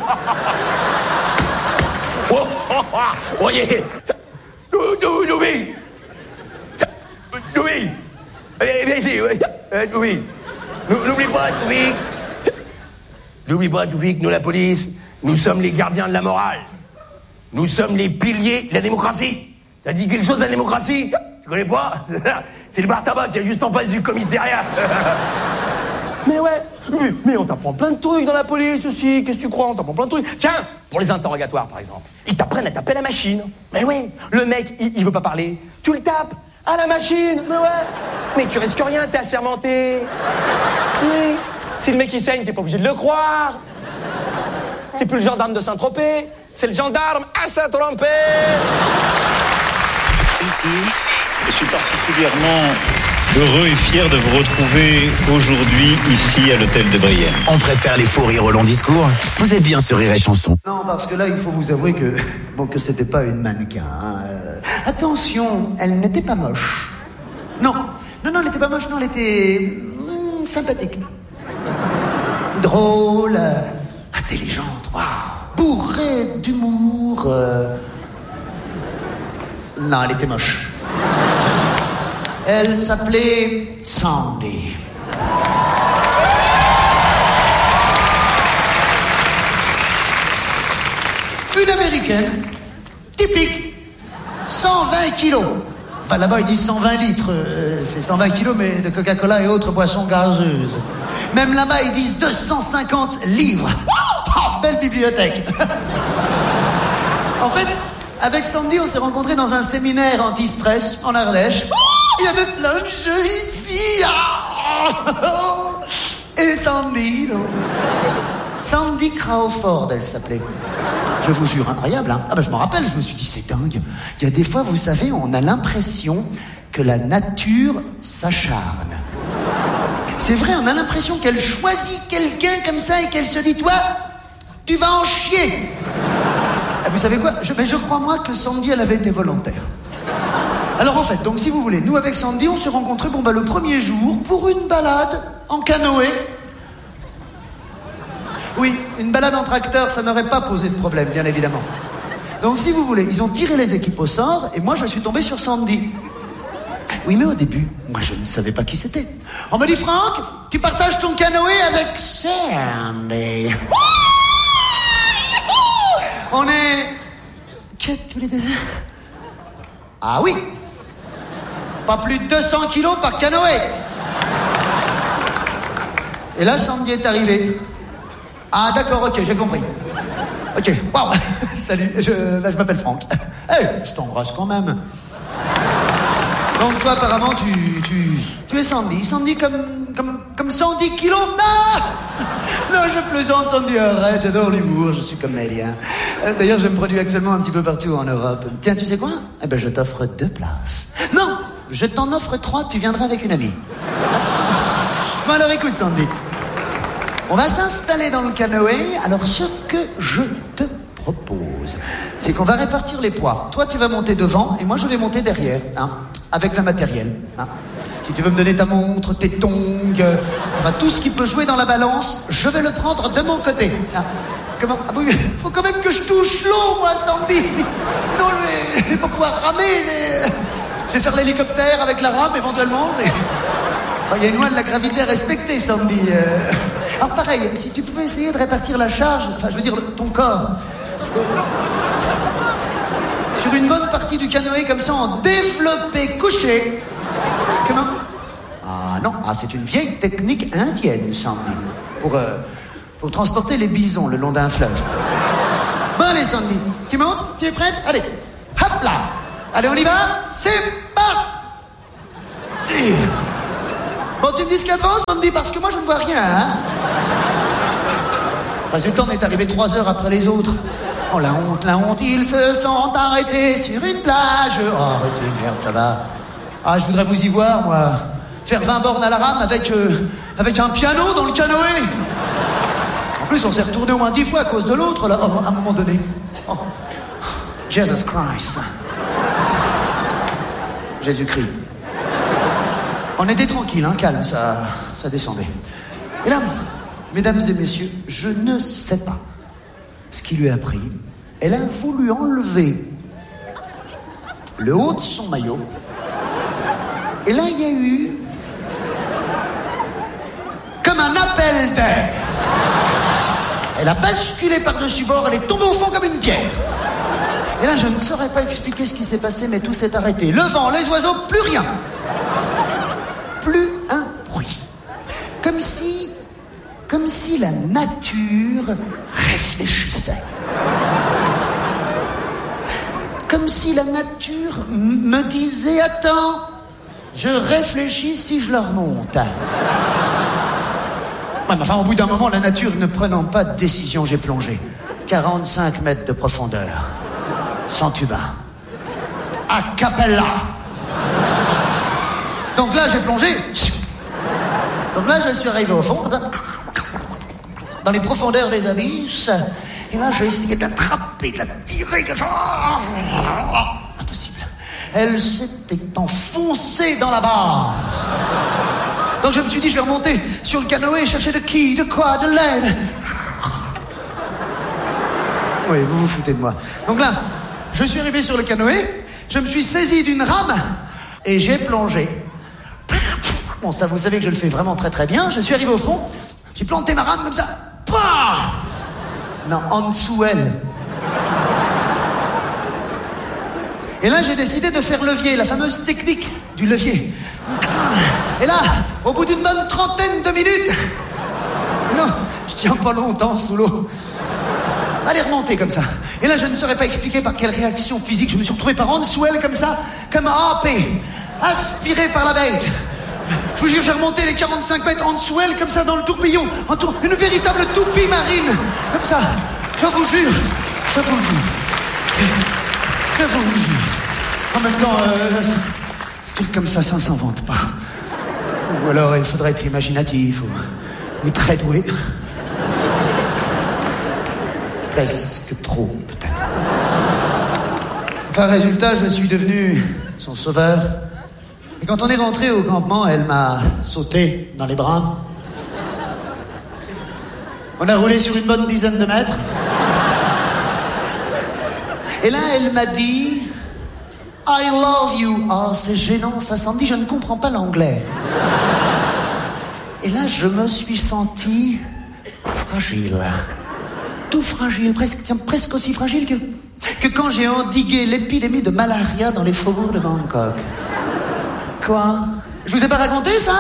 Oh, oh, oh, voyez. Douvig. Douvig. Viens ici, Douvig. N'oublie pas, Douvig. N'oublie pas, Douvig, nous, la police, nous sommes les gardiens de la morale. Nous sommes les piliers de la démocratie. Ça dit quelque chose, la démocratie? Tu connais pas? C'est le bar tabac qui est juste en face du commissariat. Mais ouais, mais, mais on t'apprend plein de trucs dans la police aussi, qu'est-ce que tu crois? On t'apprend plein de trucs. Tiens, pour les interrogatoires, par exemple, ils t'apprennent à taper la machine. Mais ouais, le mec, il, il veut pas parler. Tu le tapes à la machine, mais ouais. Mais tu risques rien, t'es assermenté. Oui. Si le mec il saigne, t'es pas obligé de le croire. C'est plus le gendarme de Saint-Tropez, c'est le gendarme à Saint-Tropez. Ici, je suis particulièrement heureux et fier de vous retrouver aujourd'hui ici à l'hôtel de Brienne. On préfère les faux rires au long discours. Vous êtes bien sur Rire et Chanson. Non, parce que là, il faut vous avouer que bon, que c'était pas une mannequin. Hein. Euh, attention, elle n'était pas moche. Non, non, non, elle n'était pas moche. Non, elle était hum, sympathique, drôle, euh, intelligente, waouh, bourrée d'humour. Euh... Non, elle était moche. Elle s'appelait Sandy. Une américaine, typique, cent vingt kilos. Enfin, là-bas, ils disent cent vingt litres. Euh, c'est cent vingt kilos, mais de Coca-Cola et autres boissons gazeuses. Même là-bas, ils disent deux cent cinquante livres. Oh, belle bibliothèque. En fait, avec Sandy, on s'est rencontrés dans un séminaire anti-stress en Ardèche. Il y avait plein de jolies filles. Et Sandy, non. Sandy Crawford, elle s'appelait. Je vous jure, incroyable, hein. Ah ben, je m'en rappelle, je me suis dit, c'est dingue. Il y a des fois, vous savez, on a l'impression que la nature s'acharne. C'est vrai, on a l'impression qu'elle choisit quelqu'un comme ça et qu'elle se dit, toi, tu vas en chier. Et vous savez quoi? je, mais je crois, moi, que Sandy, elle avait été volontaire. Alors en fait, donc si vous voulez, nous avec Sandy, on s'est rencontrés bon, bah, le premier jour pour une balade en canoë. Oui, une balade en tracteur, ça n'aurait pas posé de problème, bien évidemment. Donc si vous voulez, ils ont tiré les équipes au sort et moi je suis tombé sur Sandy. Oui, mais au début, moi je ne savais pas qui c'était. On m'a dit, Franck, tu partages ton canoë avec Sandy. On est... Qu'est-ce tous les deux? Ah oui. Pas plus de deux cents kilos par canoë. Et là, Sandy est arrivée. Ah d'accord, ok, j'ai compris. Ok, waouh. Salut, je, là, je m'appelle Franck. Hey, je t'embrasse quand même. Donc toi, apparemment, tu, tu, tu es Sandy. Sandy comme, comme, comme cent dix kilos. Non, non, je plaisante, Sandy, arrête, j'adore l'humour, je suis comédien. D'ailleurs, je me produis actuellement un petit peu partout en Europe. Tiens, tu sais quoi? Eh ben, je t'offre deux places. Non, je t'en offre trois, tu viendras avec une amie. Bon, alors écoute, Sandy. On va s'installer dans le canoë. Alors, ce que je te propose, c'est qu'on va répartir les poids. Toi, tu vas monter devant et moi, je vais monter derrière, hein, avec le matériel. Hein. Si tu veux me donner ta montre, tes tongs, euh, enfin, tout ce qui peut jouer dans la balance, je vais le prendre de mon côté. Hein. Comment? Ah oui, faut quand même que je touche l'eau, moi, Sandy. Sinon, je vais, je vais pas pouvoir ramer. Mais... Je vais faire l'hélicoptère avec la rame, éventuellement. Mais... Enfin, il y a une loi de la gravité à respecter, Sandy. Euh... Alors pareil, si tu pouvais essayer de répartir la charge, enfin je veux dire ton corps, sur une bonne partie du canoë comme ça en développé couché. Comment? Ah non. Ah, c'est une vieille technique indienne, Sandy. Pour, euh, pour transporter les bisons le long d'un fleuve. Bon, allez, Sandy. Tu montes? Tu es prête? Allez. Hop là. Allez, on y va? C'est parti. Bon, tu me dis ce qu'il y a devant, Sandy, parce que moi, je ne vois rien, hein. Résultat, on est arrivé trois heures après les autres. Oh, la honte, la honte, ils se sont arrêtés sur une plage. Oh, arrêtez, merde, ça va. Ah, je voudrais vous y voir, moi. Faire vingt bornes à la rame avec, euh, avec un piano dans le canoë. En plus, on s'est retourné au moins dix fois à cause de l'autre, là, à un moment donné. Oh. Jesus Christ. Jésus-Christ. On était tranquille, hein, calme, ça, ça descendait. Et là, mesdames et messieurs, je ne sais pas ce qui lui a pris. Elle a voulu enlever le haut de son maillot. Et là, il y a eu comme un appel d'air. Elle a basculé par-dessus bord, elle est tombée au fond comme une pierre. Et là, je ne saurais pas expliquer ce qui s'est passé, mais tout s'est arrêté. Le vent, les oiseaux, plus rien. Plus un bruit. Comme si... Comme si la nature réfléchissait. Comme si la nature m- me disait « Attends, je réfléchis si je leur monte. » Ouais, mais enfin, au bout d'un moment, la nature ne prenant pas de décision, j'ai plongé. quarante-cinq mètres de profondeur. Sans tuba. A cappella. Donc là, j'ai plongé. Donc là, je suis arrivé au fond, dans les profondeurs des abysses. Et là, j'ai essayé d'attraper, de la tirer. De... Impossible. Elle s'était enfoncée dans la base. Donc je me suis dit, je vais remonter sur le canoë, chercher de qui, de quoi, de l'aide. Oui, vous vous foutez de moi. Donc là, je suis arrivé sur le canoë, je me suis saisi d'une rame et j'ai plongé. Bon, ça, vous savez que je le fais vraiment très très bien. Je suis arrivé au fond, j'ai planté ma rame comme ça. Pah! Non, en dessous elle. Et là, j'ai décidé de faire levier, la fameuse technique du levier. Et là, au bout d'une bonne trentaine de minutes, non, je tiens pas longtemps sous l'eau. Allez, remonter comme ça. Et là, je ne saurais pas expliquer par quelle réaction physique je me suis retrouvé par en dessous elle comme ça, comme happé, aspiré par la bête. Je vous jure, j'ai remonté les quarante-cinq mètres en dessous elle, comme ça, dans le tourbillon. En tour... Une véritable toupie marine. Comme ça. Je vous jure. Je vous jure. Je vous jure. En même temps, euh, un truc comme ça, ça ne s'invente pas. Ou alors, il faudrait être imaginatif, ou, ou très doué. Presque trop, peut-être. Enfin, résultat, je suis devenu son sauveur. Et quand on est rentré au campement, elle m'a sauté dans les bras. On a roulé sur une bonne dizaine de mètres. Et là, elle m'a dit « I love you ». Oh, c'est gênant, ça s'en dit, je ne comprends pas l'anglais. Et là, je me suis senti fragile. Tout fragile, presque, tiens, presque aussi fragile que, que quand j'ai endigué l'épidémie de malaria dans les faubourgs de Bangkok. Quoi? Je vous ai pas raconté ça?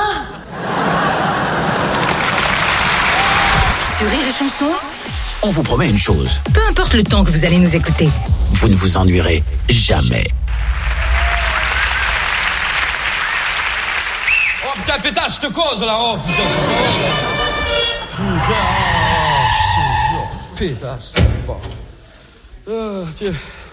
Sur Rire et Chanson, On vous promet une chose. peu importe le temps que vous allez nous écouter. Vous ne vous ennuierez jamais. Oh putain, pétasse, je te cause là, oh putain, je te cause. Pétasse, pas. Euh, tiens.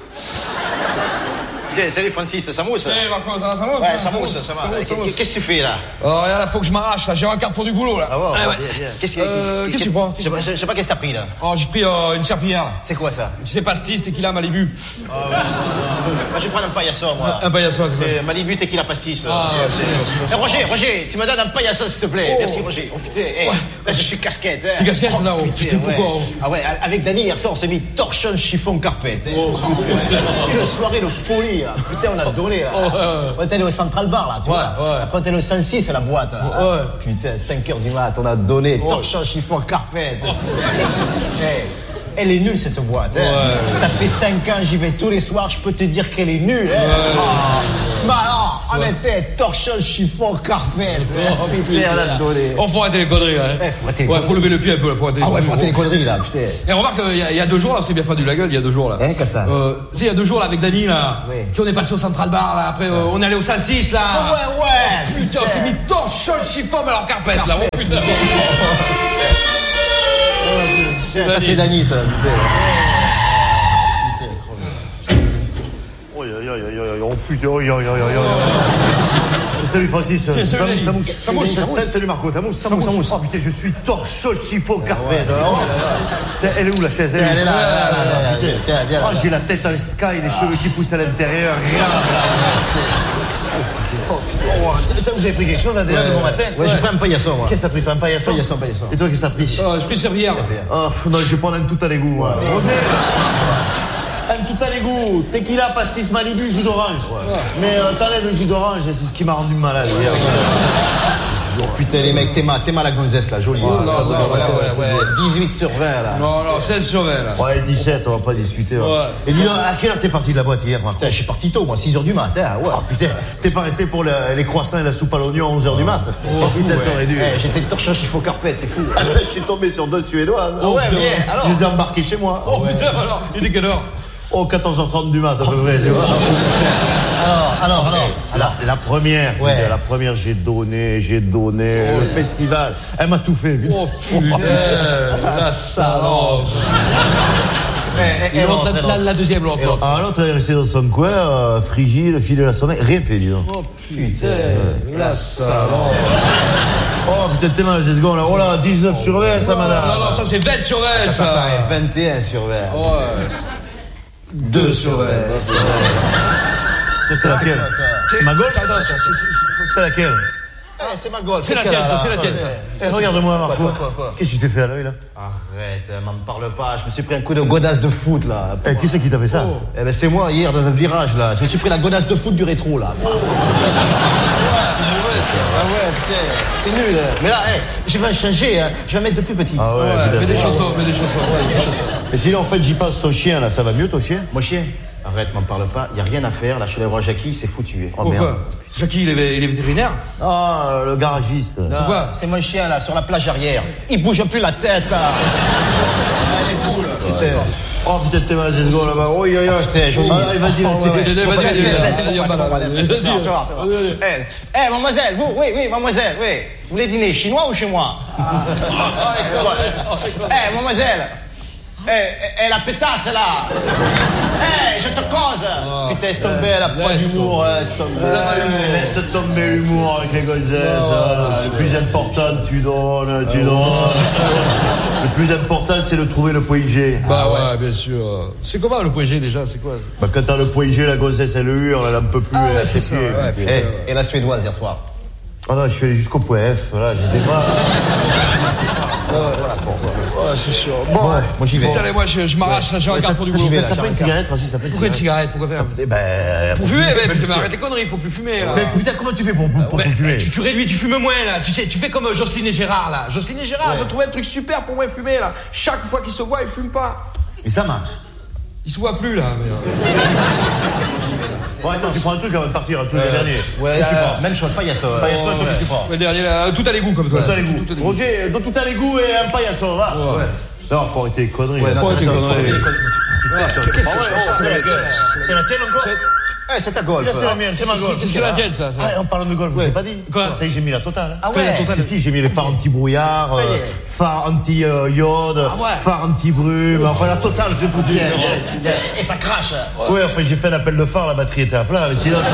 Tiens, salut Francis, ça mousse? Eh, Marco, ça va, ça mousse? Ouais, ça mousse, ça va. Qu'est-ce que tu fais là? Oh, regarde, là, faut que je m'arrache, là, j'ai un quart pour du boulot, là. Ah ouais, ouais, ouais. Bien, bien. Qu'est-ce que euh, qu'est-ce que tu prends? Je sais pas, je sais pas qu'est-ce que t'as pris là. Oh, j'ai pris euh, une serpillière, là. C'est quoi ça? Tu sais, pastis, tequila, Malibu. Oh, ouais. Moi, je vais prendre un paillasson, moi. Un paillasson, c'est ça. C'est Malibu, tequila, pastis. Ah, ouais, c'est Eh, Roger, Roger, tu me donnes un paillasson, s'il te plaît. Oh. Merci, Roger. Oh putain, hey, Ouais. là, je suis casquette. Hein. T'es casquette, là, oh, putain, ouais. pourquoi, oh. Ah ouais, avec Dany, hier soir, on s'est mis torchon, chiffon, carpette. Hein. Oh, ouais. Une soirée de folie, là. Putain, on a donné, là. Oh, ouais. On est allé au Central Bar, là, tu Ouais, vois. ouais. Après, on est allé au cent six, la boîte, là. Ouais. Putain, cinq heures du mat, on a donné Oh. torchon, chiffon, carpette. Hey, elle est nulle, cette boîte. Hein. Ouais. Ça fait cinq ans, j'y vais tous les soirs, je peux te dire qu'elle est nulle. Hein. Ouais. Ah. Bah alors, On était torchon, chiffon, carpet. Oh, putain, on a donné. Oh, faut arrêter les conneries, hein. Eh, faut arrêter les Ouais, conneries. faut lever le pied un peu, là. Faut arrêter Ah ouais, les faut arrêter les conneries. conneries, là, putain. Et remarque, il y, a- il y a deux jours, là, c'est bien fendu la gueule, il y a deux jours, là. Hein, qu'est-ce que ça? Euh, tu sais, il y a deux jours, là, avec Dany, là. Oui. Tu sais, on est passé au Central Bar, là. Après, euh, on est allé au cent six, là. Ah ouais, ouais. Putain, on s'est mis torchon, chiffon, mais alors carpette, là. Oh, putain. Ça, ça, c'est Dany, ça, putain. Oh, aïe, aïe, aïe, aïe, aïe, oh putain, aïe, aïe, aïe, aïe, aïe. Salut Francis, Tiens, ça salut, mousse, ça mousse. ça mousse, ça Ça- mousse. Salut Marco, ça mousse, ça mousse. Ça mousse. Oh putain, je suis torchon, chiffon, carpet. Oh là là. Putain, elle est où la chaise? Tiens, elle est là, là, là, là, là, Putain. tiens, viens là, Oh, là. j'ai la tête en sky, les cheveux qui poussent à l'intérieur. Regarde là. Oh putain. Oh, putain, vous avez pris quelque chose là, déjà de bon matin? Ouais, j'ai pris un paillasson, moi. Qu'est-ce que t'as pris, toi, un paillasson? Paillasson, paillasson. Et toi, qu'est-ce que t'as pris? Oh, j'ai pris servière. Oh, pff, non, je vais prendre un tout à l'égout, moi. Roger, un tout à l'égout, tequila, pastis Malibu, jus d'orange. Mais euh, t'enlèves le jus d'orange, c'est ce qui m'a rendu malade. hier. Oh putain, les mecs, t'es mal, t'es mal la gonzesse, là, jolie. Oh hein. là là, Ouais, ouais, ouais, ouais. dix-huit sur vingt, là. Non, non, seize sur vingt, là. Ouais, dix-sept, on va pas discuter. Ouais. Ouais. Et dis donc, à quelle heure t'es parti de la boîte hier, Marco? Putain, je suis parti tôt, moi, six heures du matin. Ouais. Oh putain, t'es pas resté pour le- les croissants et la soupe à l'oignon à onze heures du mat? Oh putain, t'aurais dû. Eh, j'étais torchon, chiffon, carpet, t'es fou. Attends, je suis tombé sur deux Suédoises. Oh, Ouais, putain. bien, alors. Je les ai embarqués chez moi. Oh, putain, alors. Il est quelle heure? Oh, quatorze heures trente du mat, à peu près, tu vois. Alors, alors, alors. La, la première, Ouais. putain, la première, j'ai donné, j'ai donné, le festival. Elle m'a tout fait. putain. Oh, putain. La salope. Eh, Et l'autre, la, la, la deuxième, l'autre. l'autre. Ah, l'autre, elle est restée dans son coin, euh, frigide, filer la sommeil, rien fait, dis donc. Oh, putain, la salope. Oh, putain, t'es mal, ces secondes là. Oh là, dix-neuf sur vingt, ça, madame. Non, non, ça, c'est vingt sur vingt, Attends, ça. attends, vingt et un sur vingt. Ouais. deux sur vingt. Ça, c'est laquelle? C'est ma golf? Attends, ça, c'est- C'est laquelle? Eh, c'est ma golf. C'est la tienne, ça, c'est la tienne, ça. Eh, regarde-moi, Marco. Quoi, quoi, quoi? Qu'est-ce que tu t'es fait à l'œil, là? Arrête, euh, m'en parle pas. Je me suis pris un coup de godasse de foot, là. Eh, qui c'est qui t'a fait ça? Eh ben, c'est moi, hier, dans un virage, là. Je me suis pris la godasse de foot du rétro, là. Ah ouais, putain, c'est nul. hein. Mais là, eh, je vais changer, hein. Je vais mettre de plus petit. Ah ouais, Ouais, putain. mets des chansons, mets des chansons. Et sinon, en fait, j'y passe ton chien, là, ça va mieux, ton chien? Mon chien, arrête, m'en parle pas. Y a rien à faire. Là, je suis allé voir Jackie, c'est foutu. Oh merde. Pourquoi? Jackie, il est, il est vétérinaire? Ah, le garagiste. Pourquoi? C'est mon chien, là, sur la plage arrière. Il bouge plus la tête, là. Putain. Oh putain, t'es mal, ces secondes là-bas. Oh, aïe, aïe, aïe. Putain, joli. Ah, allez, vas-y, Oh, vas-y. ouais, ouais. Vas-y, vas-y, Bon, vas-y, laisse, laisse, vas-y, laisse, vas-y, laisse, vas-y, laisse, laisse, vas-y. tu vas, tu vas, tu vas. Eh, eh, mademoiselle, vous, oui, oui, mademoiselle, oui. Vous voulez dîner chinois ou chez moi? Eh, mademoiselle. Eh, eh, la pétasse, là. Eh, je te cause. Putain, laisse tomber, elle a pas Laisse d'humour, laisse tomber. Eh, laisse tomber l'humour avec les gonzesses. hein. Le plus important, tu donnes, tu donnes. Le plus important, c'est de trouver le point G. Bah ouais, bien sûr. C'est comment le point G déjà? C'est quoi? Bah, quand t'as le point G, la gonzesse, elle hurle, elle en peut plus, Ah elle ouais, a c'est ses ça, pieds. ouais, putain. Eh, et la suédoise hier soir. Ah non, je suis allé jusqu'au point F, voilà, j'étais pas. Ouais, c'est sûr. Bon, Moi, j'y vais. Putain, allez, moi, je, je m'arrache, là, j'ai un regard pour du boulot. vais, là, T'as pas une j'arrête. cigarette, Francis, t'as pas une Pourquoi une cigarette? cigarette? Pourquoi faire? Eh ben. Pour fumer, mais putain, mais mais- arrête les conneries, il faut plus fumer, là. Mais putain, comment tu fais pour, pour, pour Ouais, fumer? tu, tu réduis, tu fumes moins là. Tu sais, tu fais comme euh, Jocelyne et Gérard là. Jocelyne et Gérard, ils ont trouvé un truc super pour moins fumer là. Chaque fois qu'ils se voient, ils fument pas. Et ça marche. Ils se voient plus là. Mais, euh, Bon, attends, tu prends un truc avant de partir, un truc les derniers. Ouais, Qu'est-ce que tu euh, prends? même chose, paillasson. Paillasson, toi, qu'est-ce que tu prends? le dernier là, tout à l'égout comme toi. Tout à l'égout. Tout à l'égout. Roger, donne tout à l'égout et un paillasson, va. Ouais. Non, faut arrêter les conneries. Ouais, là. non, Faut arrêter les attends, conneries. faut arrêter les Ah ouais, oh, c'est laquelle? C'est la tienne encore? Eh, c'est ta golf. Là, c'est la mienne, c'est ma golf. C'est ce que la tienne ça. Ah, en parlant de golf, je t'ai pas dit. Quoi? Ça y est, j'ai mis la totale. Ah Ouais, la ouais. totale. Si, si, j'ai mis les phares anti-brouillard, Ça y euh, est. phares anti-iode, Ah ouais. phares anti-brume, enfin la totale, j'ai foutu. Et ça crache. Ouais, enfin j'ai fait un appel de phare, la batterie était à plat, mais sinon.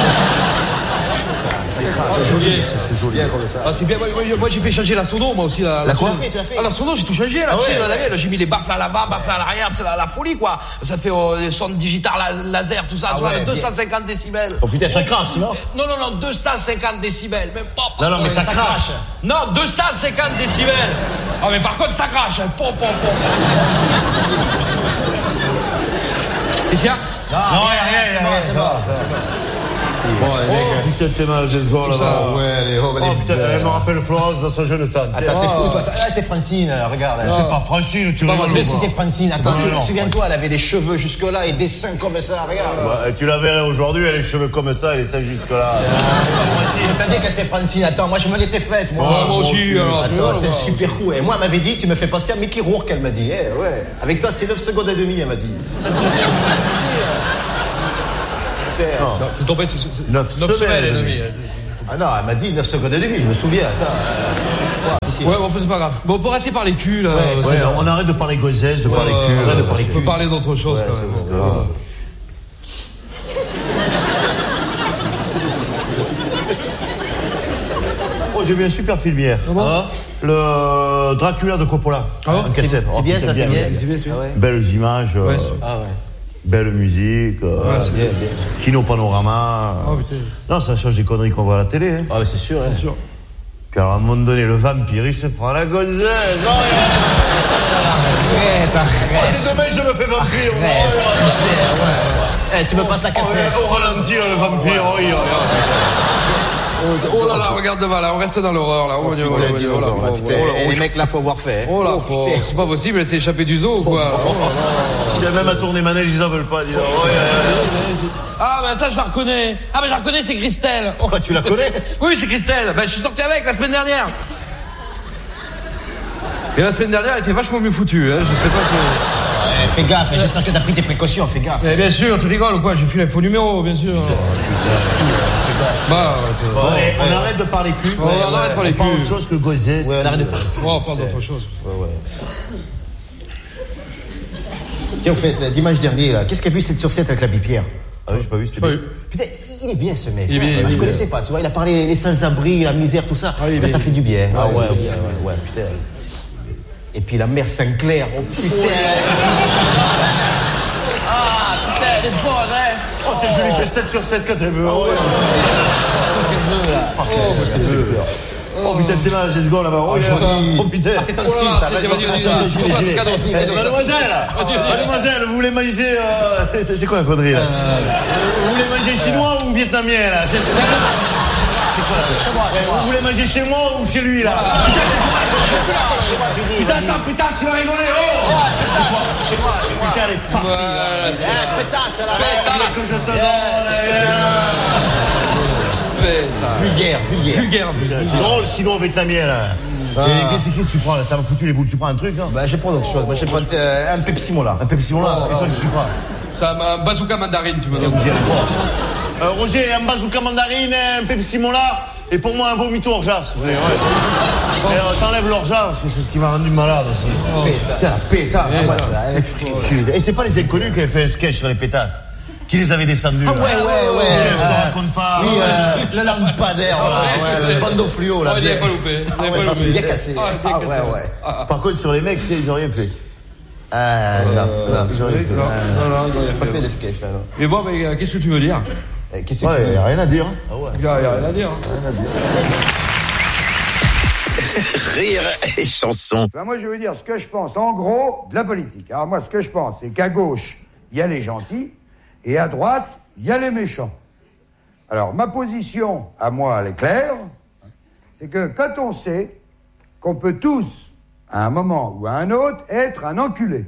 C'est joli, c'est joli. Ah, c'est bien, moi, moi, moi, j'ai fait changer la sono moi aussi. La, La quoi? sono. Tu l'as fait Ah, la sono j'ai tout changé là, Ah tu sais, ouais. là, là, là, j'ai mis les baffles à l'avant, baffles à l'arrière, c'est la, la folie quoi. Ça fait euh, les sons digital la- laser, tout ça, Ah tu vois, ouais, deux cent cinquante décibels. Oh putain, ça crache, non? Non, non, non, deux cent cinquante décibels, même pas. Non, non, mais ça ça crache. crache. Non, deux cent cinquante décibels. Ah, mais par contre, ça crache. Hein. Pom, pom, pom. Qu'est-ce qu'il y a? Non, y'a rien, y'a rien. c'est ça va, bon. ça va. Bon, les mecs, Oh putain, t'es mal, j'ai ce gars là-bas. Ouais, allez, oh, Oh putain, elle me rappelle Florence dans son jeune temps. Attends, t'es fou, toi. Ah, c'est Francine, regarde. C'est pas Francine, tu rigoles. Mais si c'est Francine, attends, Non, non. souviens-toi, elle avait des cheveux jusque-là et des seins comme ça, regarde. Ouais, tu la verrais aujourd'hui, elle a les cheveux comme ça, elle est ça jusque-là. Je t'ai dit que c'est Francine, attends, moi je me l'étais faite, moi. Ouais, moi aussi, alors, tu vois, Attends, c'était là. super cool. Et moi, elle m'avait dit, tu me fais passer à Mickey Rourke, elle m'a dit. Eh, ouais. Avec toi, c'est neuf secondes et demie, elle m'a dit. Non, t'es tombé sur neuf semaines et demie. Ah non, elle m'a dit neuf secondes et demie, je me souviens. Attends. Ouais, bon, c'est pas grave. Bon, pour arrêter par les culs, là. Ouais, ouais, on arrête de parler gonzesse, de parler cul. Arrête de euh, parler cul. On peut parler d'autre chose, Ouais, quand c'est même. bon. parce que, Oh, j'ai vu un super film hier. Ah Le Dracula de Coppola. Ah bon En cassette. C'est Oh, bien, putain, ça, c'est bien. C'est bien, c'est bien. Belles images. euh, Ouais, c'est- Ah ouais. Belle musique. euh, Ouais, c'est bien, bien. Kino panorama. Oh, putain. Non, ça change des conneries qu'on voit à la télé. Hein. Ah, mais c'est sûr, hein. Bien sûr. Puis alors, à un moment donné, le vampire, il se prend la gonzesse. Non, Arrête, arrête. c'est demain, je me fais vampire. Eh, tu me passes la cassette. Au ralenti, là, le vampire. Oh, il- Oh là là, regarde devant, là, on reste dans l'horreur, là. Oh, Dieu, oh, Dieu, oh, là, oh, oh, Putain, oh, et oh, les mecs là, faut voir fait. Oh là, oh, c'est pas possible, elle s'est échappée du zoo ou quoi? Oh là là. Il y a même à tourner manège, ils en veulent pas. Dis donc. Oh, yeah, yeah. Ah, mais attends, je la reconnais. Ah, mais je la reconnais, c'est Christelle. Oh, Quoi, tu la connais? Oui, c'est Christelle. Ben, je suis sorti avec la semaine dernière. Et la semaine dernière, elle était vachement mieux foutue, hein. Je sais pas si. Eh, fais gaffe, j'espère que t'as pris tes précautions, fais gaffe. Eh, bien sûr, tu rigoles ou quoi? J'ai filé un faux numéro, bien sûr. Bah, ouais, Bon, allez, on arrête de parler cul. Oh, on arrête de parler On parle cul. autre chose que gonzesse. Ouais, on arrête de. Oh, on parle d'autre chose. Tiens, au fait, dimanche dernier, là, qu'est-ce qu'a vu cette sur sept avec la Pierre? Ah oui, j'ai pas vu, c'était bien. Putain, il est bien ce mec. Il est bien, il est Moi, je bien. connaissais pas, tu vois, il a parlé les sans-abri, la misère, tout ça. Ah, il est Putain, ça bien. fait du bien. Ah, Ah il est ouais, ouais, bien. ouais, ouais, putain. Et puis la mère Sinclair, oh putain. Ah, putain, elle est bonne, hein. Oh, t'es joli, fait sept sur sept quand elle veut. Oh, Oh putain, t'es mal, j'ai ce gars là-bas. Oh, joli. oh putain. Ah, c'est ton Oh là style, là, ça. tiens, Vas-y, vas-y, vas-y, vas-y, vas-y, vas-y, vas-y, vas-y, vas-y, vas-y, vas-y. vas-y. Mademoiselle, mademoiselle, vous voulez manger. euh, C'est c'est quoi la connerie là Vous voulez manger chinois ou vietnamien là C'est c'est quoi C'est quoi là? Chez moi, chez moi. Vous voulez manger chez moi ou chez lui là Putain, c'est quoi? Chez moi, tu dis. Putain, vas-y. attends, putain, tu vas rigoler. Oh Oh, putain, chez moi, chez moi. Putain, elle est partie là. Eh, pétasse, là. Qu'est-ce que je te donne Vulgaire, vulgaire. Vulgaire. C'est drôle, sinon vietnamien là. Ah. Et qu'est-ce qu'est-ce que tu prends là Ça m'a foutu les boules. Tu prends un truc là Bah, je vais prendre autre chose. Moi, je vais prendre euh, un Pepsi Mola. Un Pepsi Mola. Et toi, qu'est-ce que tu prends Ça m'a un bazooka mandarine, tu me donnes. Vous y allez fort. Euh, Roger, un bazooka mandarine, un Pepsi Mola, et pour moi un vomito orgeas. Ouais, ouais. Et euh, t'enlèves l'orgeas, parce que c'est ce qui m'a rendu malade aussi. Oh. Putain, pétasse. Ouais, ouais, ouais. Et c'est pas les inconnus qui avaient fait un sketch sur les pétasses, qui les avaient descendus. Ah ouais, là. ouais, ouais. Je te Euh, raconte pas. Oui, euh, le lampadaire, Ah, voilà. ouais, Le bandeau fluo, là. Oh, il n'y a pas loupé. Ah ouais, j'en ai bien cassé. Ah, bien Ah cassé. ouais, ouais. Par contre, sur les mecs, tu sais, ils ont rien fait. Ah, non, non, Ils ont rien fait. Non, non, non, non, il y a pas pas fait de- de sketch, là, non. Mais bon, mais euh, qu'est-ce que tu veux dire? Eh, Qu'est-ce que Ouais, tu y a rien à dire. hein. Ah ouais. Il y a il y a rien à dire. hein. Rire et chanson. Ben moi, je veux dire ce que je pense, en gros, de la politique. Alors moi, ce que je pense, c'est qu'à gauche, il y a les gentils, et à droite, il y a les méchants. Alors, ma position, à moi, elle est claire, c'est que quand on sait qu'on peut tous, à un moment ou à un autre, être un enculé.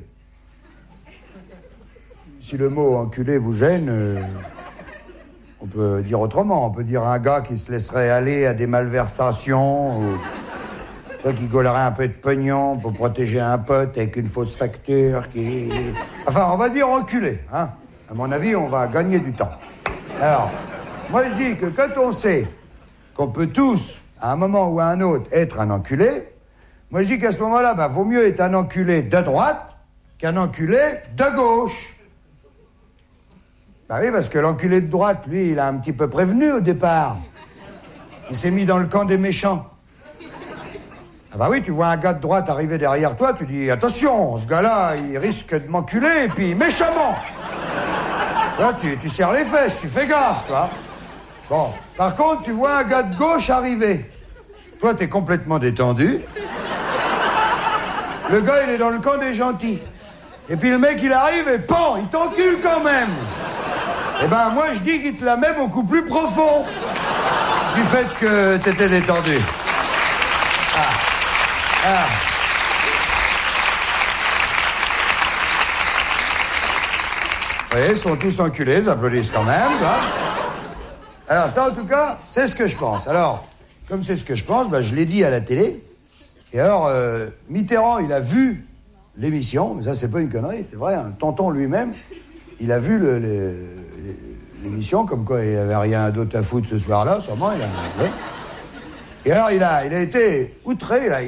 Si le mot enculé vous gêne, euh, on peut dire autrement. On peut dire un gars qui se laisserait aller à des malversations, ou toi qui gaulerait un peu de pognon pour protéger un pote avec une fausse facture, qui... Enfin, on va dire enculé, hein. À mon avis, on va gagner du temps. Alors, moi je dis que quand on sait qu'on peut tous, à un moment ou à un autre, être un enculé, moi je dis qu'à ce moment-là, bah, vaut mieux être un enculé de droite qu'un enculé de gauche. Bah oui, parce que l'enculé de droite, lui, il a un petit peu prévenu au départ. Il s'est mis dans le camp des méchants. Ah bah oui, tu vois un gars de droite arriver derrière toi, tu dis, attention, ce gars-là, il risque de m'enculer, et puis méchamment. Toi, tu, tu serres les fesses, tu fais gaffe, toi. Bon, par contre, tu vois un gars de gauche arriver. Toi, t'es complètement détendu. Le gars, il est dans le camp des gentils. Et puis le mec, il arrive et pan, il t'encule quand même. Eh ben, moi, je dis qu'il te la met beaucoup plus profond. Du fait que t'étais détendu. Ah. Ah. Vous voyez, ils sont tous enculés, ils applaudissent quand même, quoi. Alors, ça, en tout cas, c'est ce que je pense. Alors, comme c'est ce que je pense, ben, je l'ai dit à la télé. Et alors, euh, Mitterrand, il a vu l'émission, mais ça, c'est pas une connerie, c'est vrai, hein. Tonton lui-même, il a vu le, le, l'émission, comme quoi il n'y avait rien d'autre à foutre ce soir-là, sûrement, il a... Et alors, il a, il a été outré, là.